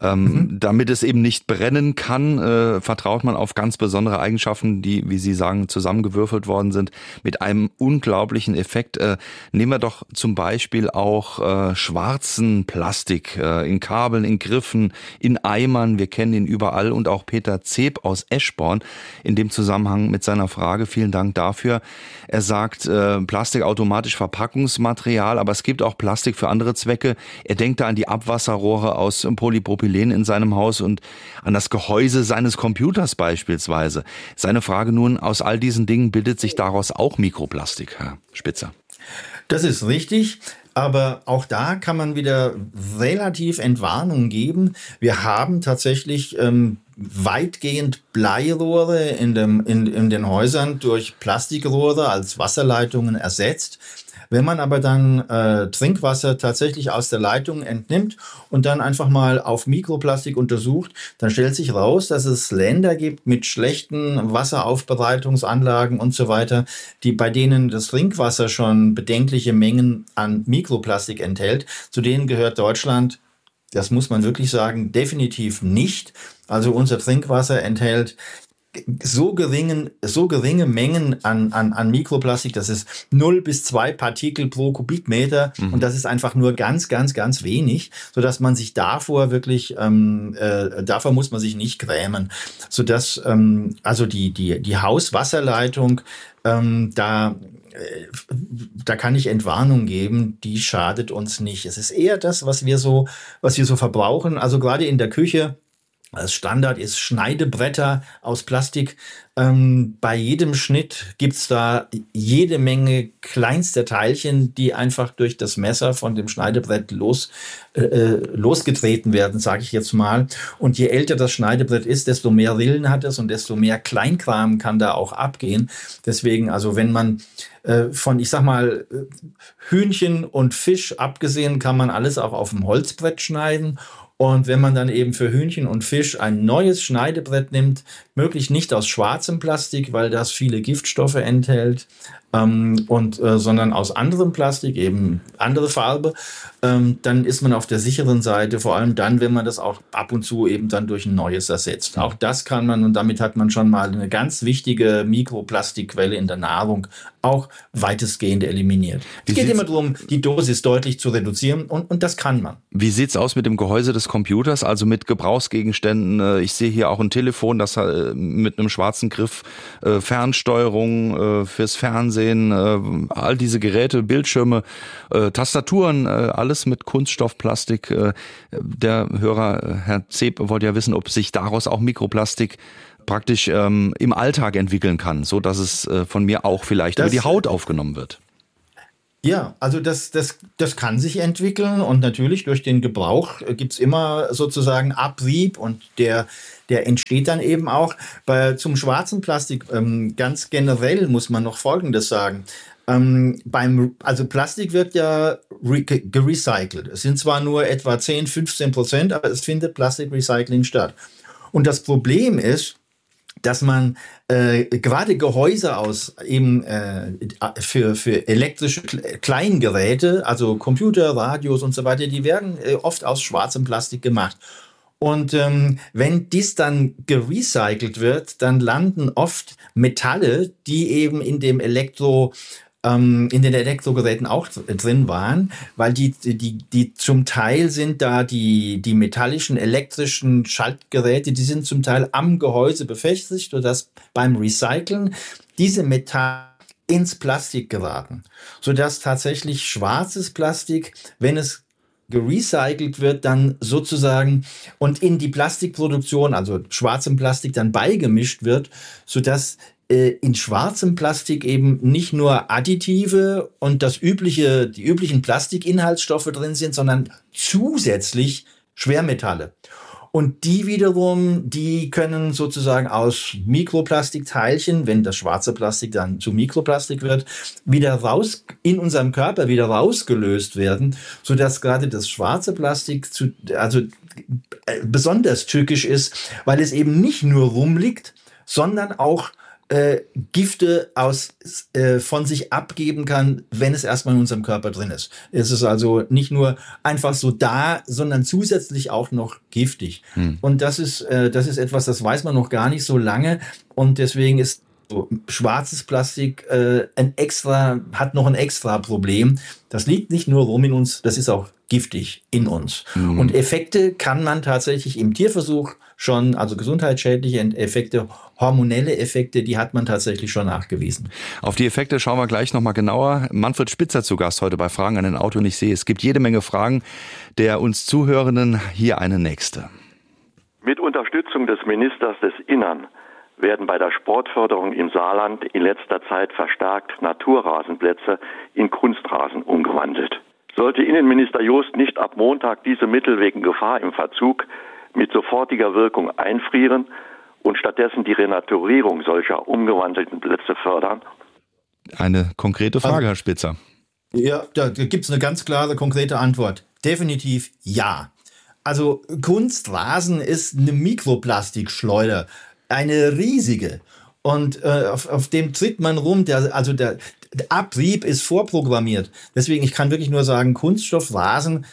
Damit es eben nicht brennen kann, vertraut man auf ganz besondere Eigenschaften, die, wie Sie sagen, zusammengewürfelt worden sind, mit einem unglaublichen Effekt. Nehmen wir doch zum Beispiel auch schwarzen Plastik in Kabeln, in Griffen, in Eimern. Wir kennen ihn überall. Und auch Peter Zeb aus Eschborn in dem Zusammenhang mit seiner Frage. Vielen Dank dafür. Er sagt, Plastik automatisch Verpackungsmaterial, aber es gibt auch Plastik für andere Zwecke. Er denkt da an die Abwasserrohre aus Polypropylen in seinem Haus und an das Gehäuse seines Computers beispielsweise. Seine Frage nun, aus all diesen Dingen bildet sich daraus auch Mikroplastik, Herr Spitzer? Das ist richtig. Aber auch da kann man wieder relativ Entwarnung geben. Wir haben tatsächlich weitgehend Bleirohre in den Häusern durch Plastikrohre als Wasserleitungen ersetzt. Wenn man aber dann Trinkwasser tatsächlich aus der Leitung entnimmt und dann einfach mal auf Mikroplastik untersucht, dann stellt sich raus, dass es Länder gibt mit schlechten Wasseraufbereitungsanlagen und so weiter, bei denen das Trinkwasser schon bedenkliche Mengen an Mikroplastik enthält. Zu denen gehört Deutschland, das muss man wirklich sagen, definitiv nicht. Also unser Trinkwasser enthält so geringe Mengen an Mikroplastik, das ist 0 bis 2 Partikel pro Kubikmeter. Und das ist einfach nur ganz, ganz, ganz wenig, sodass man sich davor wirklich, davor muss man sich nicht grämen. Sodass, also die Hauswasserleitung, da kann ich Entwarnung geben, die schadet uns nicht. Es ist eher das, was wir so verbrauchen. Also gerade in der Küche, als Standard ist Schneidebretter aus Plastik. Bei jedem Schnitt gibt's da jede Menge kleinster Teilchen, die einfach durch das Messer von dem Schneidebrett losgetreten werden, sage ich jetzt mal. Und je älter das Schneidebrett ist, desto mehr Rillen hat es und desto mehr Kleinkram kann da auch abgehen. Deswegen, also wenn man von, ich sag mal, Hühnchen und Fisch abgesehen, kann man alles auch auf dem Holzbrett schneiden. Und wenn man dann eben für Hühnchen und Fisch ein neues Schneidebrett nimmt, möglichst nicht aus schwarzem Plastik, weil das viele Giftstoffe enthält, sondern aus anderem Plastik, eben andere Farbe, dann ist man auf der sicheren Seite, vor allem dann, wenn man das auch ab und zu eben dann durch ein neues ersetzt. Auch das kann man, und damit hat man schon mal eine ganz wichtige Mikroplastikquelle in der Nahrung auch weitestgehend eliminiert. Es geht immer darum, die Dosis deutlich zu reduzieren und das kann man. Wie sieht's aus mit dem Gehäuse des Computers, also mit Gebrauchsgegenständen? Ich sehe hier auch ein Telefon, das mit einem schwarzen Griff, Fernsteuerung fürs Fernsehen, all diese Geräte, Bildschirme, Tastaturen, alles mit Kunststoff, Plastik. Der Hörer, Herr Zeb, wollte ja wissen, ob sich daraus auch Mikroplastik praktisch im Alltag entwickeln kann, so dass es von mir auch vielleicht über die Haut aufgenommen wird. Ja, also das kann sich entwickeln und natürlich durch den Gebrauch gibt's immer sozusagen Abrieb und der entsteht dann eben auch. Zum schwarzen Plastik ganz generell muss man noch Folgendes sagen. Also Plastik wird ja gerecycelt. Es sind zwar nur etwa 10-15%, aber es findet Plastikrecycling statt. Und das Problem ist, dass man gerade Gehäuse aus eben für elektrische Kleingeräte, also Computer, Radios und so weiter, die werden oft aus schwarzem Plastik gemacht. Und wenn dies dann gerecycelt wird, dann landen oft Metalle, die eben in den Elektrogeräten auch drin waren, weil die zum Teil sind da die metallischen, elektrischen Schaltgeräte, die sind zum Teil am Gehäuse befestigt, sodass beim Recyceln diese Metalle ins Plastik geraten, sodass tatsächlich schwarzes Plastik, wenn es gerecycelt wird, dann sozusagen und in die Plastikproduktion, also schwarzem Plastik, dann beigemischt wird, sodass in schwarzem Plastik eben nicht nur Additive und die üblichen Plastikinhaltsstoffe drin sind, sondern zusätzlich Schwermetalle. Und die wiederum, die können sozusagen aus Mikroplastikteilchen, wenn das schwarze Plastik dann zu Mikroplastik wird, wieder in unserem Körper wieder rausgelöst werden, sodass gerade das schwarze Plastik besonders tückisch ist, weil es eben nicht nur rumliegt, sondern auch Gifte von sich abgeben kann, wenn es erstmal in unserem Körper drin ist. Es ist also nicht nur einfach so da, sondern zusätzlich auch noch giftig. Und das ist etwas, das weiß man noch gar nicht so lange und deswegen ist so schwarzes Plastik hat noch ein extra Problem. Das liegt nicht nur rum in uns, das ist auch giftig in uns. Und Effekte kann man tatsächlich im Tierversuch schon, also gesundheitsschädliche Effekte, hormonelle Effekte, die hat man tatsächlich schon nachgewiesen. Auf die Effekte schauen wir gleich nochmal genauer. Manfred Spitzer zu Gast heute bei Fragen an den Autor. Und ich sehe, es gibt jede Menge Fragen der uns Zuhörenden. Hier eine nächste. Mit Unterstützung des Ministers des Innern werden bei der Sportförderung im Saarland in letzter Zeit verstärkt Naturrasenplätze in Kunstrasen umgewandelt. Sollte Innenminister Jost nicht ab Montag diese Mittel wegen Gefahr im Verzug mit sofortiger Wirkung einfrieren und stattdessen die Renaturierung solcher umgewandelten Plätze fördern? Eine konkrete Frage, Herr Spitzer. Ja, da gibt's eine ganz klare, konkrete Antwort. Definitiv ja. Also Kunstrasen ist eine Mikroplastikschleuder, eine riesige. Und auf dem tritt man rum, der Abrieb ist vorprogrammiert. Deswegen, ich kann wirklich nur sagen, Kunststoffrasen,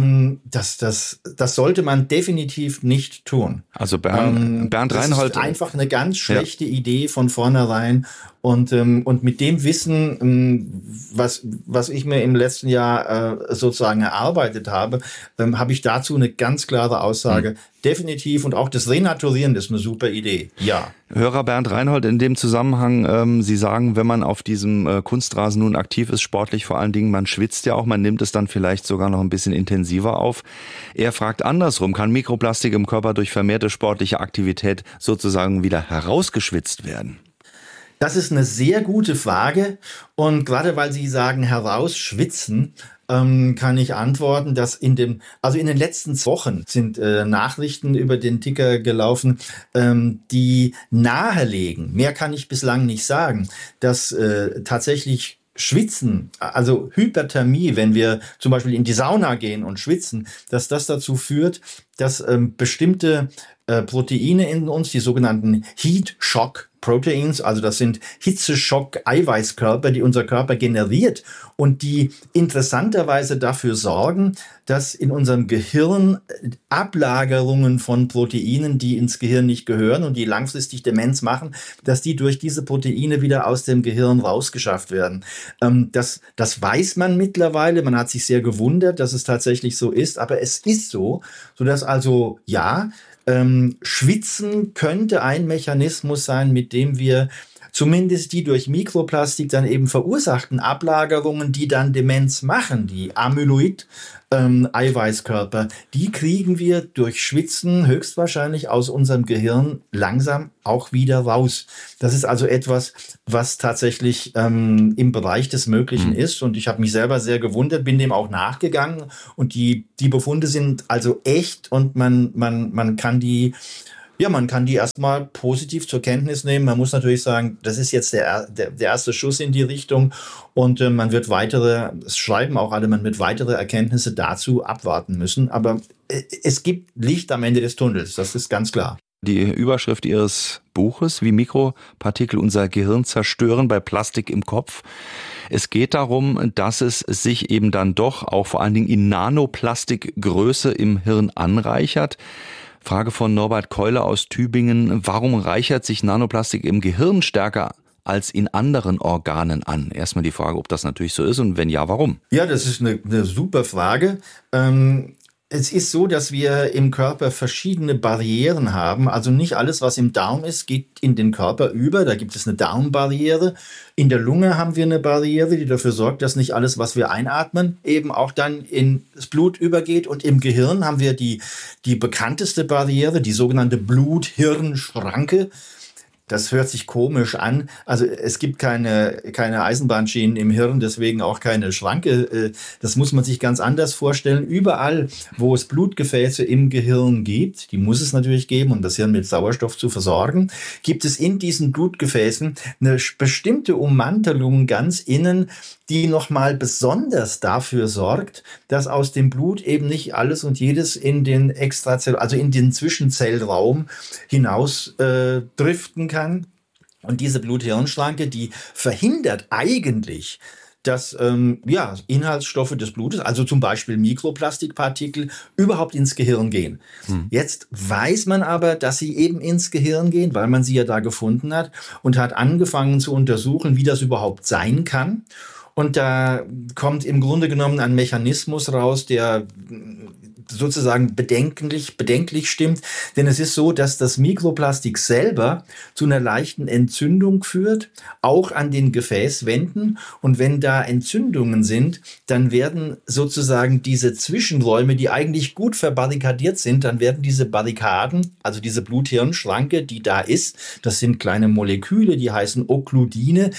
das sollte man definitiv nicht tun. Also Bernd Reinhold. Das ist einfach eine ganz schlechte Idee von vornherein. Und mit dem Wissen, was ich mir im letzten Jahr sozusagen erarbeitet habe, habe ich dazu eine ganz klare Aussage. Definitiv. Und auch das Renaturieren ist eine super Idee. Ja. Hörer Bernd Reinhold, in dem Zusammenhang, Sie sagen, wenn man auf diesem Kunstrasen nun aktiv ist, sportlich vor allen Dingen, man schwitzt ja auch, man nimmt es dann vielleicht sogar noch ein bisschen intensiver auf. Er fragt andersrum, kann Mikroplastik im Körper durch vermehrte sportliche Aktivität sozusagen wieder herausgeschwitzt werden? Das ist eine sehr gute Frage und gerade weil Sie sagen herausschwitzen, kann ich antworten, dass in den letzten Wochen sind Nachrichten über den Ticker gelaufen, die nahelegen, mehr kann ich bislang nicht sagen, dass tatsächlich Schwitzen, also Hyperthermie, wenn wir zum Beispiel in die Sauna gehen und schwitzen, dass das dazu führt, dass bestimmte Proteine in uns, die sogenannten Heat Shock Proteins, also das sind Hitzeschock-Eiweißkörper, die unser Körper generiert und die interessanterweise dafür sorgen, dass in unserem Gehirn Ablagerungen von Proteinen, die ins Gehirn nicht gehören und die langfristig Demenz machen, dass die durch diese Proteine wieder aus dem Gehirn rausgeschafft werden. Das weiß man mittlerweile, man hat sich sehr gewundert, dass es tatsächlich so ist, aber es ist so, sodass also, ja, Schwitzen könnte ein Mechanismus sein, mit dem wir zumindest die durch Mikroplastik dann eben verursachten Ablagerungen, die dann Demenz machen, die Amyloid-Eiweißkörper, die kriegen wir durch Schwitzen höchstwahrscheinlich aus unserem Gehirn langsam auch wieder raus. Das ist also etwas, was tatsächlich im Bereich des Möglichen ist. Und ich habe mich selber sehr gewundert, bin dem auch nachgegangen. Und die Befunde sind also echt und man kann die erstmal positiv zur Kenntnis nehmen. Man muss natürlich sagen, das ist jetzt der erste Schuss in die Richtung und man wird weitere Erkenntnisse dazu abwarten müssen. Aber es gibt Licht am Ende des Tunnels, das ist ganz klar. Die Überschrift Ihres Buches, wie Mikropartikel unser Gehirn zerstören bei Plastik im Kopf. Es geht darum, dass es sich eben dann doch auch vor allen Dingen in Nanoplastikgröße im Hirn anreichert. Frage von Norbert Keule aus Tübingen. Warum reichert sich Nanoplastik im Gehirn stärker als in anderen Organen an? Erstmal die Frage, ob das natürlich so ist und wenn ja, warum? Ja, das ist eine super Frage. Es ist so, dass wir im Körper verschiedene Barrieren haben. Also nicht alles, was im Darm ist, geht in den Körper über. Da gibt es eine Darmbarriere. In der Lunge haben wir eine Barriere, die dafür sorgt, dass nicht alles, was wir einatmen, eben auch dann ins Blut übergeht. Und im Gehirn haben wir die bekannteste Barriere, die sogenannte Blut-Hirn-Schranke. Das hört sich komisch an. Also es gibt keine Eisenbahnschienen im Hirn, deswegen auch keine Schranke. Das muss man sich ganz anders vorstellen. Überall, wo es Blutgefäße im Gehirn gibt, die muss es natürlich geben, um das Hirn mit Sauerstoff zu versorgen, gibt es in diesen Blutgefäßen eine bestimmte Ummantelung ganz innen, die nochmal besonders dafür sorgt, dass aus dem Blut eben nicht alles und jedes in den also in den Zwischenzellraum hinaus driften kann. Und diese Blut-Hirn-Schranke, die verhindert eigentlich, dass Inhaltsstoffe des Blutes, also zum Beispiel Mikroplastikpartikel, überhaupt ins Gehirn gehen. Jetzt weiß man aber, dass sie eben ins Gehirn gehen, weil man sie ja da gefunden hat und hat angefangen zu untersuchen, wie das überhaupt sein kann. Und da kommt im Grunde genommen ein Mechanismus raus, der sozusagen bedenklich stimmt. Denn es ist so, dass das Mikroplastik selber zu einer leichten Entzündung führt, auch an den Gefäßwänden. Und wenn da Entzündungen sind, dann werden sozusagen diese Zwischenräume, die eigentlich gut verbarrikadiert sind, dann werden diese Barrikaden, also diese Blut-Hirn-Schranke, die da ist, das sind kleine Moleküle, die heißen Okkluidine.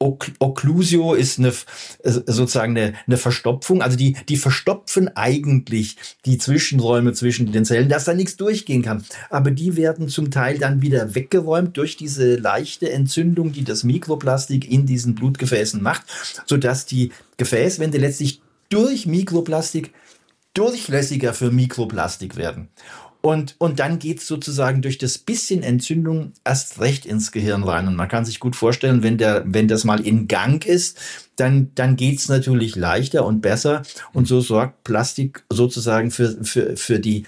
Okklusio ist sozusagen eine Verstopfung, also die verstopfen eigentlich die Zwischenräume zwischen den Zellen, dass da nichts durchgehen kann. Aber die werden zum Teil dann wieder weggeräumt durch diese leichte Entzündung, die das Mikroplastik in diesen Blutgefäßen macht, sodass die Gefäßwände letztlich durch Mikroplastik durchlässiger für Mikroplastik werden. Und dann geht's sozusagen durch das bisschen Entzündung erst recht ins Gehirn rein. Und man kann sich gut vorstellen, wenn das mal in Gang ist, dann geht's natürlich leichter und besser. Und so sorgt Plastik sozusagen für die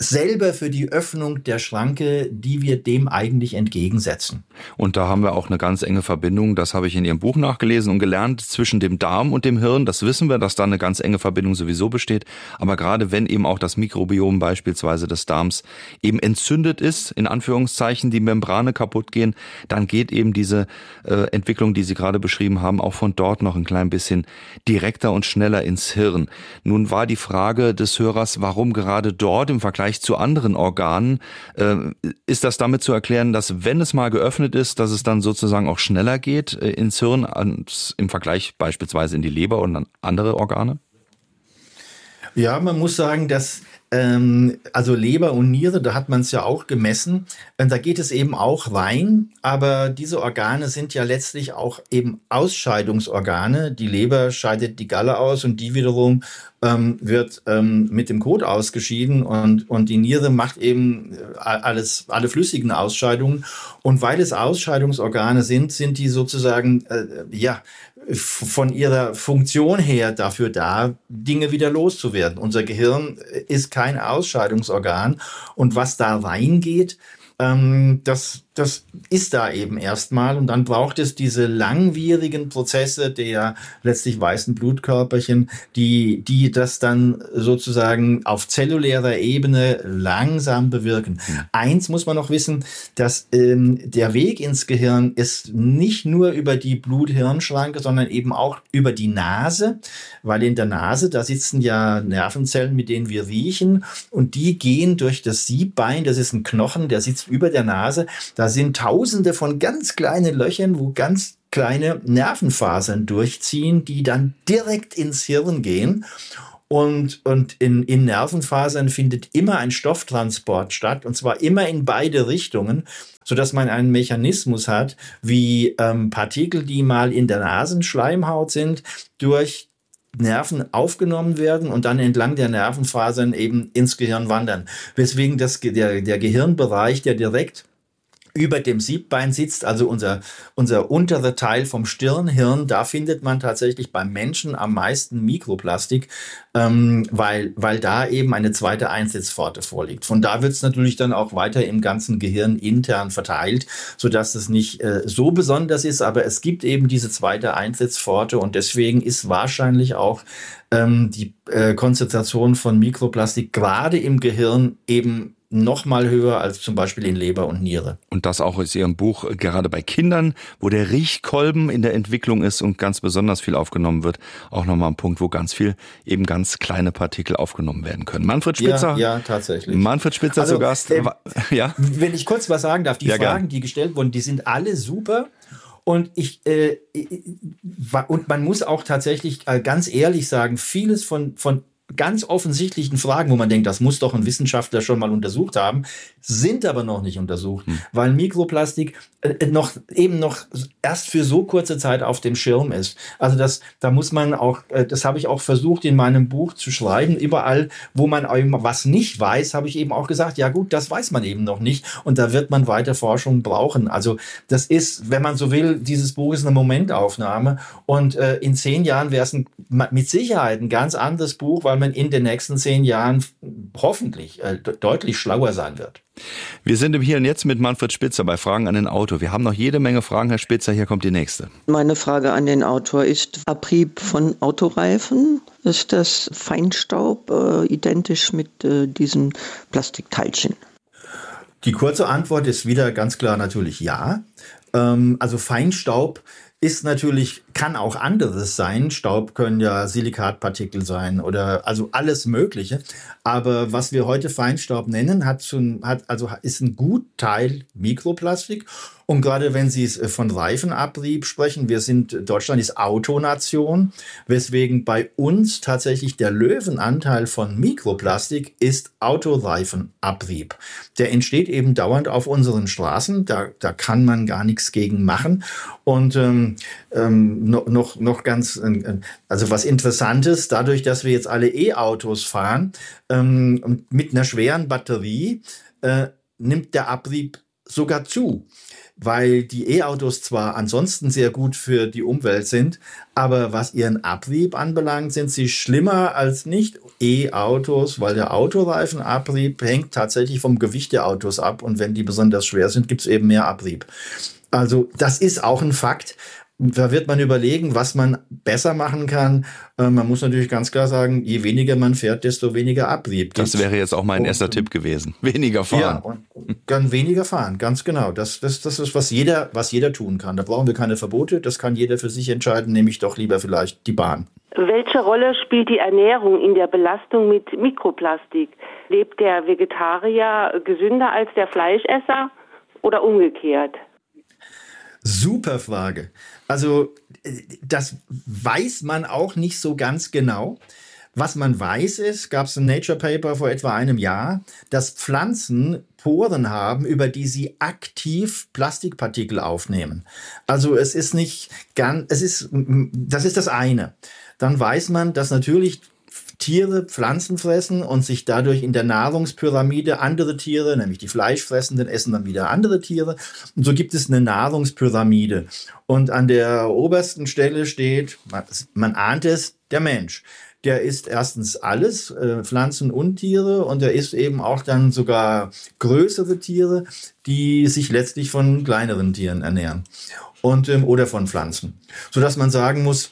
Öffnung der Schranke, die wir dem eigentlich entgegensetzen. Und da haben wir auch eine ganz enge Verbindung, das habe ich in Ihrem Buch nachgelesen und gelernt, zwischen dem Darm und dem Hirn. Das wissen wir, dass da eine ganz enge Verbindung sowieso besteht. Aber gerade wenn eben auch das Mikrobiom beispielsweise des Darms eben entzündet ist, in Anführungszeichen die Membrane kaputt gehen, dann geht eben diese Entwicklung, die Sie gerade beschrieben haben, auch von dort noch ein klein bisschen direkter und schneller ins Hirn. Nun war die Frage des Hörers, warum gerade dort im Vergleich zu anderen Organen, ist das damit zu erklären, dass wenn es mal geöffnet ist, dass es dann sozusagen auch schneller geht ins Hirn als im Vergleich beispielsweise in die Leber und an andere Organe? Ja, man muss sagen, dass Also Leber und Niere, da hat man es ja auch gemessen. Da geht es eben auch rein, aber diese Organe sind ja letztlich auch eben Ausscheidungsorgane. Die Leber scheidet die Galle aus und die wiederum wird mit dem Kot ausgeschieden und die Niere macht eben alle flüssigen Ausscheidungen. Und weil es Ausscheidungsorgane sind die sozusagen von ihrer Funktion her dafür da, Dinge wieder loszuwerden. Unser Gehirn ist kein Ausscheidungsorgan und was da reingeht, das ist da eben erstmal und dann braucht es diese langwierigen Prozesse der letztlich weißen Blutkörperchen, die das dann sozusagen auf zellulärer Ebene langsam bewirken. Eins muss man noch wissen, dass der Weg ins Gehirn ist nicht nur über die Blut-Hirn-Schranke, sondern eben auch über die Nase, weil in der Nase, da sitzen ja Nervenzellen, mit denen wir riechen und die gehen durch das Siebbein, das ist ein Knochen, der sitzt über der Nase, da sind Tausende von ganz kleinen Löchern, wo ganz kleine Nervenfasern durchziehen, die dann direkt ins Hirn gehen. Und in Nervenfasern findet immer ein Stofftransport statt, und zwar immer in beide Richtungen, sodass man einen Mechanismus hat, wie Partikel, die mal in der Nasenschleimhaut sind, durch Nerven aufgenommen werden und dann entlang der Nervenfasern eben ins Gehirn wandern. Weswegen der Gehirnbereich, der direkt über dem Siebbein sitzt, also unser unterer Teil vom Stirnhirn, da findet man tatsächlich beim Menschen am meisten Mikroplastik, weil da eben eine zweite Einsitzpforte vorliegt. Von da wird es natürlich dann auch weiter im ganzen Gehirn intern verteilt, sodass es nicht so besonders ist, aber es gibt eben diese zweite Einsitzpforte und deswegen ist wahrscheinlich auch die Konzentration von Mikroplastik gerade im Gehirn eben noch mal höher als zum Beispiel in Leber und Niere. Und das auch aus Ihrem Buch, gerade bei Kindern, wo der Riechkolben in der Entwicklung ist und ganz besonders viel aufgenommen wird, auch nochmal ein Punkt, wo ganz viel, eben ganz kleine Partikel aufgenommen werden können. Manfred Spitzer. Ja, tatsächlich. Manfred Spitzer zu Gast. Ja? Wenn ich kurz was sagen darf, die Fragen, die gestellt wurden, die sind alle super. Und und man muss auch tatsächlich ganz ehrlich sagen, vieles von ganz offensichtlichen Fragen, wo man denkt, das muss doch ein Wissenschaftler schon mal untersucht haben, sind aber noch nicht untersucht, weil Mikroplastik noch erst für so kurze Zeit auf dem Schirm ist. Also da muss man auch, das habe ich auch versucht in meinem Buch zu schreiben, überall, wo man was nicht weiß, habe ich eben auch gesagt, ja gut, das weiß man eben noch nicht und da wird man weiter Forschung brauchen. Also das ist, wenn man so will, dieses Buch ist eine Momentaufnahme und in 10 Jahren wäre es mit Sicherheit ein ganz anderes Buch, weil man in den nächsten 10 Jahren hoffentlich deutlich schlauer sein wird. Wir sind im Hier und Jetzt mit Manfred Spitzer bei Fragen an den Autor. Wir haben noch jede Menge Fragen, Herr Spitzer. Hier kommt die nächste. Meine Frage an den Autor ist: Abrieb von Autoreifen, ist das Feinstaub identisch mit diesen Plastikteilchen? Die kurze Antwort ist wieder ganz klar natürlich ja. Also Feinstaub ist natürlich, kann auch anderes sein. Staub können ja Silikatpartikel sein oder also alles Mögliche. Aber was wir heute Feinstaub nennen, ist ein Gutteil Mikroplastik. Und gerade wenn Sie von Reifenabrieb sprechen, Deutschland ist Autonation, weswegen bei uns tatsächlich der Löwenanteil von Mikroplastik ist Autoreifenabrieb. Der entsteht eben dauernd auf unseren Straßen, da kann man gar nichts gegen machen. Und noch ganz, also was Interessantes, dadurch, dass wir jetzt alle E-Autos fahren, mit einer schweren Batterie, nimmt der Abrieb sogar zu. Weil die E-Autos zwar ansonsten sehr gut für die Umwelt sind, aber was ihren Abrieb anbelangt, sind sie schlimmer als Nicht-E-Autos, weil der Autoreifenabrieb hängt tatsächlich vom Gewicht der Autos ab und wenn die besonders schwer sind, gibt es eben mehr Abrieb. Also das ist auch ein Fakt. Da wird man überlegen, was man besser machen kann. Man muss natürlich ganz klar sagen, je weniger man fährt, desto weniger Abrieb. Das wäre jetzt auch mein erster Tipp gewesen. Weniger fahren. Ja, und dann weniger fahren, ganz genau. Das ist, was jeder tun kann. Da brauchen wir keine Verbote. Das kann jeder für sich entscheiden, nämlich doch lieber vielleicht die Bahn. Welche Rolle spielt die Ernährung in der Belastung mit Mikroplastik? Lebt der Vegetarier gesünder als der Fleischesser oder umgekehrt? Super Frage. Also das weiß man auch nicht so ganz genau, Was man weiß ist, gab es ein Nature Paper vor etwa einem Jahr, dass Pflanzen Poren haben, über die sie aktiv Plastikpartikel aufnehmen. Also das ist das eine. Dann weiß man, dass natürlich Tiere Pflanzen fressen und sich dadurch in der Nahrungspyramide andere Tiere, nämlich die Fleischfressenden, essen dann wieder andere Tiere. Und so gibt es eine Nahrungspyramide. Und an der obersten Stelle steht, man ahnt es, der Mensch. Der isst erstens alles, Pflanzen und Tiere, und er isst eben auch dann sogar größere Tiere, die sich letztlich von kleineren Tieren ernähren und oder von Pflanzen. Sodass man sagen muss,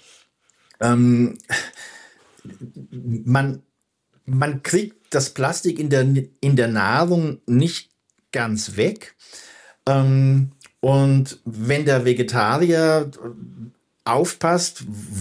man kriegt das Plastik in der Nahrung nicht ganz weg. Und wenn der Vegetarier aufpasst,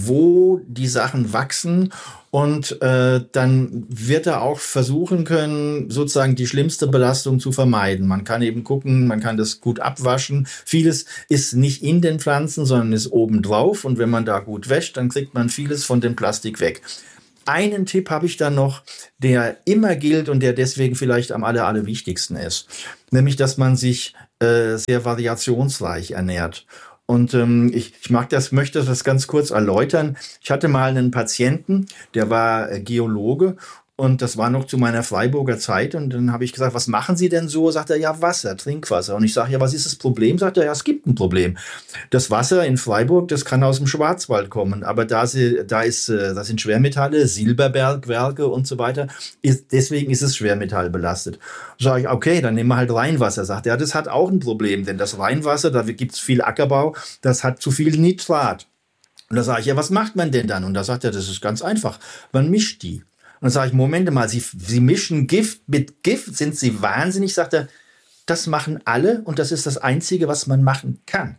wo die Sachen wachsen, und dann wird er auch versuchen können, sozusagen die schlimmste Belastung zu vermeiden. Man kann eben gucken, man kann das gut abwaschen. Vieles ist nicht in den Pflanzen, sondern ist obendrauf, und wenn man da gut wäscht, dann kriegt man vieles von dem Plastik weg. Einen Tipp habe ich dann noch, der immer gilt und der deswegen vielleicht am allerwichtigsten ist. Nämlich, dass man sich sehr variationsreich ernährt. Und ich möchte das ganz kurz erläutern. Ich hatte mal einen Patienten, der war Geologe, und das war noch zu meiner Freiburger Zeit. Und dann habe ich gesagt, was machen Sie denn so? Sagt er, ja, Wasser, Trinkwasser. Und ich sage, ja, was ist das Problem? Sagt er, ja, es gibt ein Problem. Das Wasser in Freiburg, das kann aus dem Schwarzwald kommen. Aber da sind Schwermetalle, Silberbergwerke und so weiter. Deswegen ist es schwermetallbelastet. Sage ich, okay, dann nehmen wir halt Rheinwasser. Sagt er, ja, das hat auch ein Problem. Denn das Rheinwasser, da gibt es viel Ackerbau, das hat zu viel Nitrat. Und da sage ich, ja, was macht man denn dann? Und da sagt er, das ist ganz einfach. Man mischt die. Und dann sage ich, Moment mal, Sie mischen Gift mit Gift, sind Sie wahnsinnig? Sagt er, das machen alle, und das ist das Einzige, was man machen kann.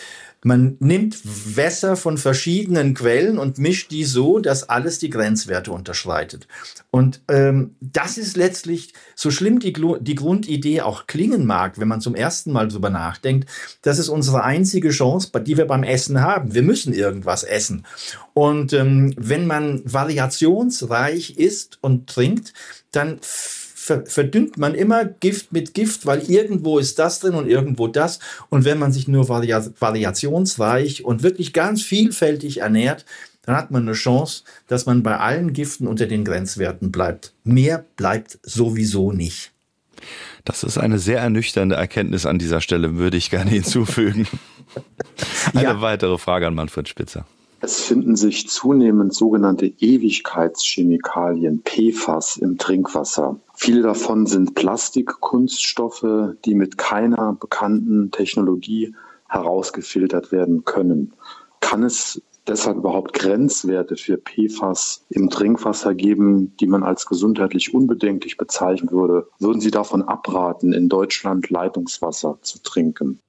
Man nimmt Wässer von verschiedenen Quellen und mischt die so, dass alles die Grenzwerte unterschreitet. Und das ist letztlich, so schlimm die Grundidee auch klingen mag, wenn man zum ersten Mal drüber nachdenkt, das ist unsere einzige Chance, die wir beim Essen haben. Wir müssen irgendwas essen. Und wenn man variationsreich isst und trinkt, dann verdünnt man immer Gift mit Gift, weil irgendwo ist das drin und irgendwo das. Und wenn man sich nur variationsreich und wirklich ganz vielfältig ernährt, dann hat man eine Chance, dass man bei allen Giften unter den Grenzwerten bleibt. Mehr bleibt sowieso nicht. Das ist eine sehr ernüchternde Erkenntnis an dieser Stelle, würde ich gerne hinzufügen. Eine weitere Frage an Manfred Spitzer. Es finden sich zunehmend sogenannte Ewigkeitschemikalien, PFAS, im Trinkwasser. Viele davon sind Plastikkunststoffe, die mit keiner bekannten Technologie herausgefiltert werden können. Kann es deshalb überhaupt Grenzwerte für PFAS im Trinkwasser geben, die man als gesundheitlich unbedenklich bezeichnen würde? Würden Sie davon abraten, in Deutschland Leitungswasser zu trinken?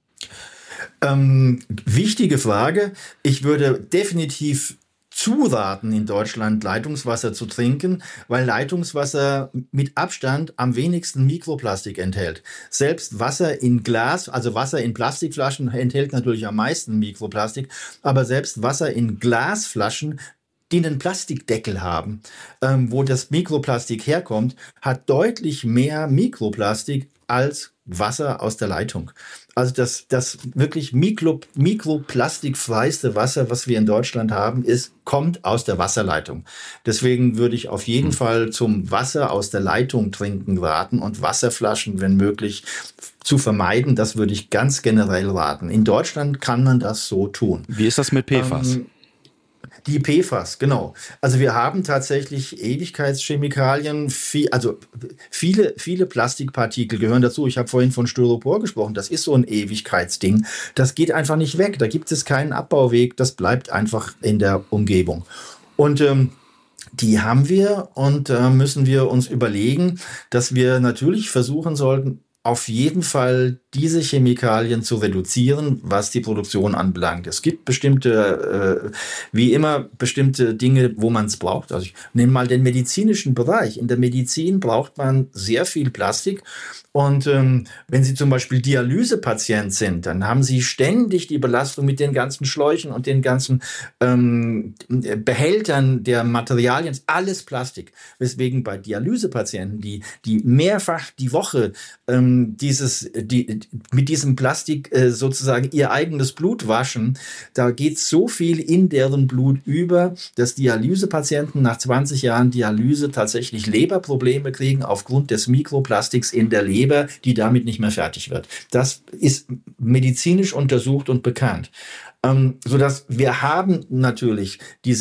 Wichtige Frage. Ich würde definitiv zuraten, in Deutschland Leitungswasser zu trinken, weil Leitungswasser mit Abstand am wenigsten Mikroplastik enthält. Selbst Wasser in Glas, also Wasser in Plastikflaschen, enthält natürlich am meisten Mikroplastik, aber selbst Wasser in Glasflaschen, die einen Plastikdeckel haben, wo das Mikroplastik herkommt, hat deutlich mehr Mikroplastik als Wasser aus der Leitung. Also das wirklich mikroplastikfreiste Wasser, was wir in Deutschland haben, kommt aus der Wasserleitung. Deswegen würde ich auf jeden Fall zum Wasser aus der Leitung trinken raten und Wasserflaschen, wenn möglich, zu vermeiden. Das würde ich ganz generell raten. In Deutschland kann man das so tun. Wie ist das mit PFAS? Die PFAS, genau. Also wir haben tatsächlich Ewigkeitschemikalien, viele Plastikpartikel gehören dazu. Ich habe vorhin von Styropor gesprochen, das ist so ein Ewigkeitsding. Das geht einfach nicht weg, da gibt es keinen Abbauweg, das bleibt einfach in der Umgebung. Und die haben wir, und da müssen wir uns überlegen, dass wir natürlich versuchen sollten, auf jeden Fall diese Chemikalien zu reduzieren, was die Produktion anbelangt. Es gibt bestimmte, wie immer, bestimmte Dinge, wo man es braucht. Also ich nehme mal den medizinischen Bereich. In der Medizin braucht man sehr viel Plastik. Und wenn Sie zum Beispiel Dialysepatient sind, dann haben Sie ständig die Belastung mit den ganzen Schläuchen und den ganzen Behältern der Materialien, alles Plastik. Weswegen bei Dialysepatienten, die mehrfach die Woche mit diesem Plastik sozusagen ihr eigenes Blut waschen, da geht so viel in deren Blut über, dass Dialysepatienten nach 20 Jahren Dialyse tatsächlich Leberprobleme kriegen aufgrund des Mikroplastiks in der Leber, die damit nicht mehr fertig wird. Das ist medizinisch untersucht und bekannt. Sodass wir haben natürlich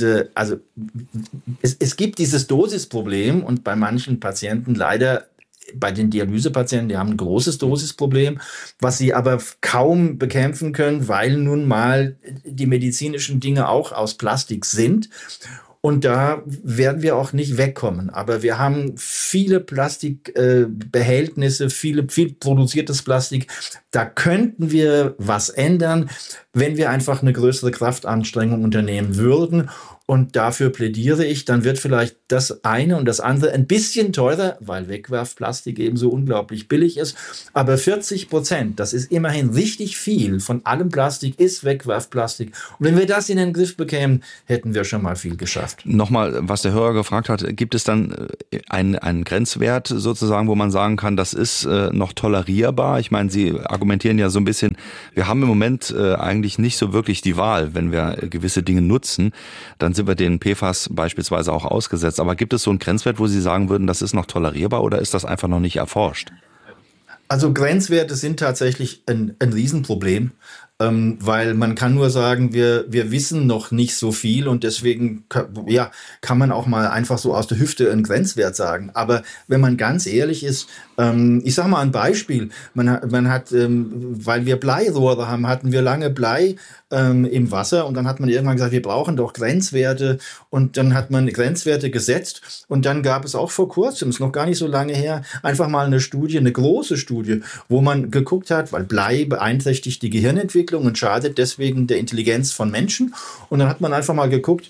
es gibt dieses Dosisproblem und bei manchen Patienten leider, bei den Dialysepatienten, die haben ein großes Dosisproblem, was sie aber kaum bekämpfen können, weil nun mal die medizinischen Dinge auch aus Plastik sind. Und da werden wir auch nicht wegkommen. Aber wir haben viele Plastikbehältnisse, viel produziertes Plastik. Da könnten wir was ändern, wenn wir einfach eine größere Kraftanstrengung unternehmen würden. Und dafür plädiere ich, dann wird vielleicht das eine und das andere ein bisschen teurer, weil Wegwerfplastik eben so unglaublich billig ist. Aber 40%, das ist immerhin richtig viel von allem Plastik, ist Wegwerfplastik. Und wenn wir das in den Griff bekämen, hätten wir schon mal viel geschafft. Nochmal, was der Hörer gefragt hat, gibt es dann einen Grenzwert sozusagen, wo man sagen kann, das ist noch tolerierbar? Ich meine, Sie argumentieren ja so ein bisschen, wir haben im Moment eigentlich nicht so wirklich die Wahl, wenn wir gewisse Dinge nutzen, dann sind wir den PFAS beispielsweise auch ausgesetzt. Aber gibt es so einen Grenzwert, wo Sie sagen würden, das ist noch tolerierbar oder ist das einfach noch nicht erforscht? Also Grenzwerte sind tatsächlich ein Riesenproblem, weil man kann nur sagen, wir wissen noch nicht so viel und deswegen kann man auch mal einfach so aus der Hüfte einen Grenzwert sagen. Aber wenn man ganz ehrlich ist, ich sage mal ein Beispiel, man hat, weil wir Bleirohre haben, hatten wir lange Blei im Wasser und dann hat man irgendwann gesagt, wir brauchen doch Grenzwerte und dann hat man Grenzwerte gesetzt und dann gab es auch vor kurzem, ist noch gar nicht so lange her, einfach mal eine Studie, eine große Studie, wo man geguckt hat, weil Blei beeinträchtigt die Gehirnentwicklung und schadet deswegen der Intelligenz von Menschen und dann hat man einfach mal geguckt,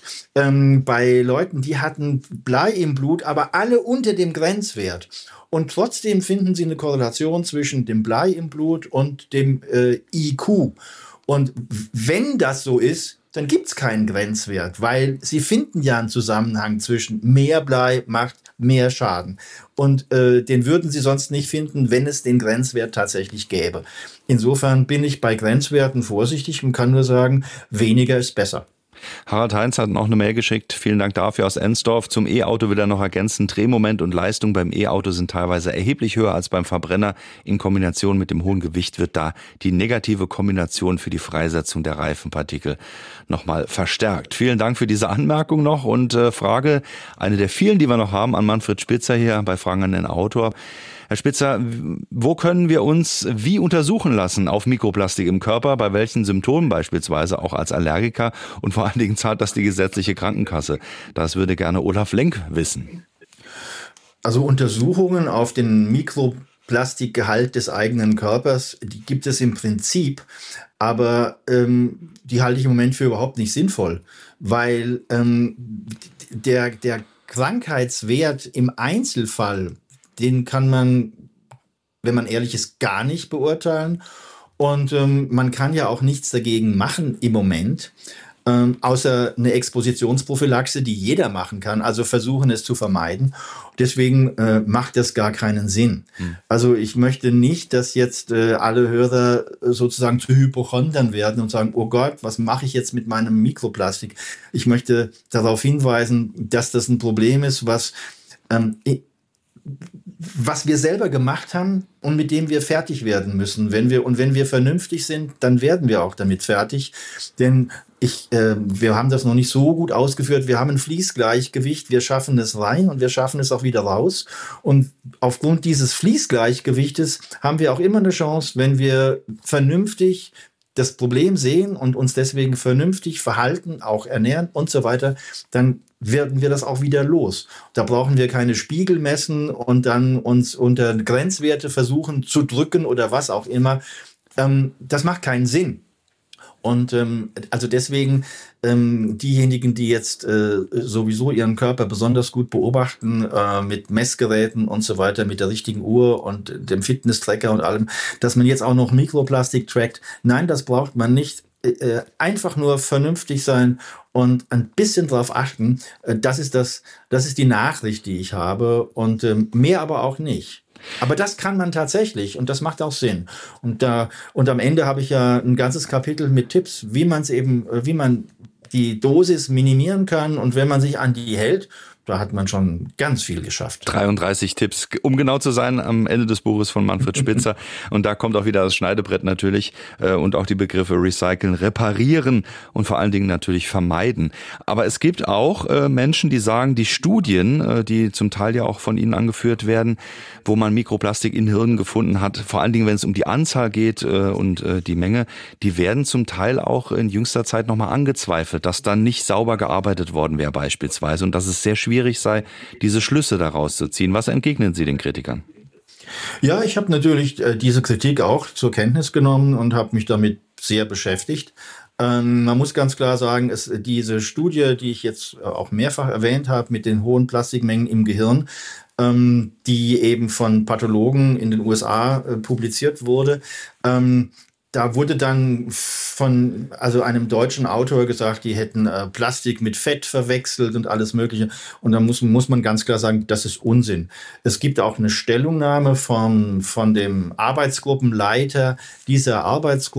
bei Leuten, die hatten Blei im Blut, aber alle unter dem Grenzwert. Und trotzdem finden sie eine Korrelation zwischen dem Blei im Blut und dem IQ. Und wenn das so ist, dann gibt es keinen Grenzwert, weil sie finden ja einen Zusammenhang zwischen mehr Blei macht mehr Schaden. Und den würden sie sonst nicht finden, wenn es den Grenzwert tatsächlich gäbe. Insofern bin ich bei Grenzwerten vorsichtig und kann nur sagen, weniger ist besser. Harald Heinz hat noch eine Mail geschickt. Vielen Dank dafür aus Ensdorf. Zum E-Auto will er noch ergänzen. Drehmoment und Leistung beim E-Auto sind teilweise erheblich höher als beim Verbrenner. In Kombination mit dem hohen Gewicht wird da die negative Kombination für die Freisetzung der Reifenpartikel nochmal verstärkt. Vielen Dank für diese Anmerkung noch und Frage, eine der vielen, die wir noch haben, an Manfred Spitzer hier bei Fragen an den Autor. Herr Spitzer, wo können wir uns wie untersuchen lassen auf Mikroplastik im Körper, bei welchen Symptomen beispielsweise auch als Allergiker und vor allen Dingen zahlt das die gesetzliche Krankenkasse? Das würde gerne Olaf Lenk wissen. Also Untersuchungen auf den Mikroplastikgehalt des eigenen Körpers, die gibt es im Prinzip, aber die halte ich im Moment für überhaupt nicht sinnvoll, weil der Krankheitswert im Einzelfall, den kann man, wenn man ehrlich ist, gar nicht beurteilen. Und man kann ja auch nichts dagegen machen im Moment, außer eine Expositionsprophylaxe, die jeder machen kann, also versuchen es zu vermeiden. Deswegen macht das gar keinen Sinn. Also ich möchte nicht, dass jetzt alle Hörer sozusagen zu Hypochondern werden und sagen, oh Gott, was mache ich jetzt mit meinem Mikroplastik? Ich möchte darauf hinweisen, dass das ein Problem ist, was wir selber gemacht haben und mit dem wir fertig werden müssen. Wenn wir vernünftig sind, dann werden wir auch damit fertig. Denn wir haben das noch nicht so gut ausgeführt. Wir haben ein Fließgleichgewicht. Wir schaffen es rein und wir schaffen es auch wieder raus. Und aufgrund dieses Fließgleichgewichtes haben wir auch immer eine Chance, wenn wir vernünftig das Problem sehen und uns deswegen vernünftig verhalten, auch ernähren und so weiter, dann werden wir das auch wieder los. Da brauchen wir keine Spiegel messen und dann uns unter Grenzwerte versuchen zu drücken oder was auch immer. Das macht keinen Sinn. Und also deswegen diejenigen, die jetzt sowieso ihren Körper besonders gut beobachten, mit Messgeräten und so weiter, mit der richtigen Uhr und dem Fitness-Tracker und allem, dass man jetzt auch noch Mikroplastik trackt. Nein, das braucht man nicht. Einfach nur vernünftig sein und ein bisschen drauf achten. Das ist die Nachricht, die ich habe, und mehr aber auch nicht. Aber das kann man tatsächlich und das macht auch Sinn. Und am Ende habe ich ja ein ganzes Kapitel mit Tipps, wie man die Dosis minimieren kann, und wenn man sich an die hält, da hat man schon ganz viel geschafft. 33 Tipps, um genau zu sein, am Ende des Buches von Manfred Spitzer. Und da kommt auch wieder das Schneidebrett natürlich und auch die Begriffe recyceln, reparieren und vor allen Dingen natürlich vermeiden. Aber es gibt auch Menschen, die sagen, die Studien, die zum Teil ja auch von Ihnen angeführt werden, wo man Mikroplastik in Hirnen gefunden hat, vor allen Dingen, wenn es um die Anzahl geht und die Menge, die werden zum Teil auch in jüngster Zeit nochmal angezweifelt, dass dann nicht sauber gearbeitet worden wäre beispielsweise und dass es sehr schwierig sei, diese Schlüsse daraus zu ziehen. Was entgegnen Sie den Kritikern? Ja, ich habe natürlich diese Kritik auch zur Kenntnis genommen und habe mich damit sehr beschäftigt. Man muss ganz klar sagen, diese Studie, die ich jetzt auch mehrfach erwähnt habe, mit den hohen Plastikmengen im Gehirn, die eben von Pathologen in den USA publiziert wurde, da wurde dann von einem deutschen Autor gesagt, die hätten Plastik mit Fett verwechselt und alles Mögliche. Und da muss man ganz klar sagen, das ist Unsinn. Es gibt auch eine Stellungnahme von dem Arbeitsgruppenleiter dieser Arbeitsgruppe,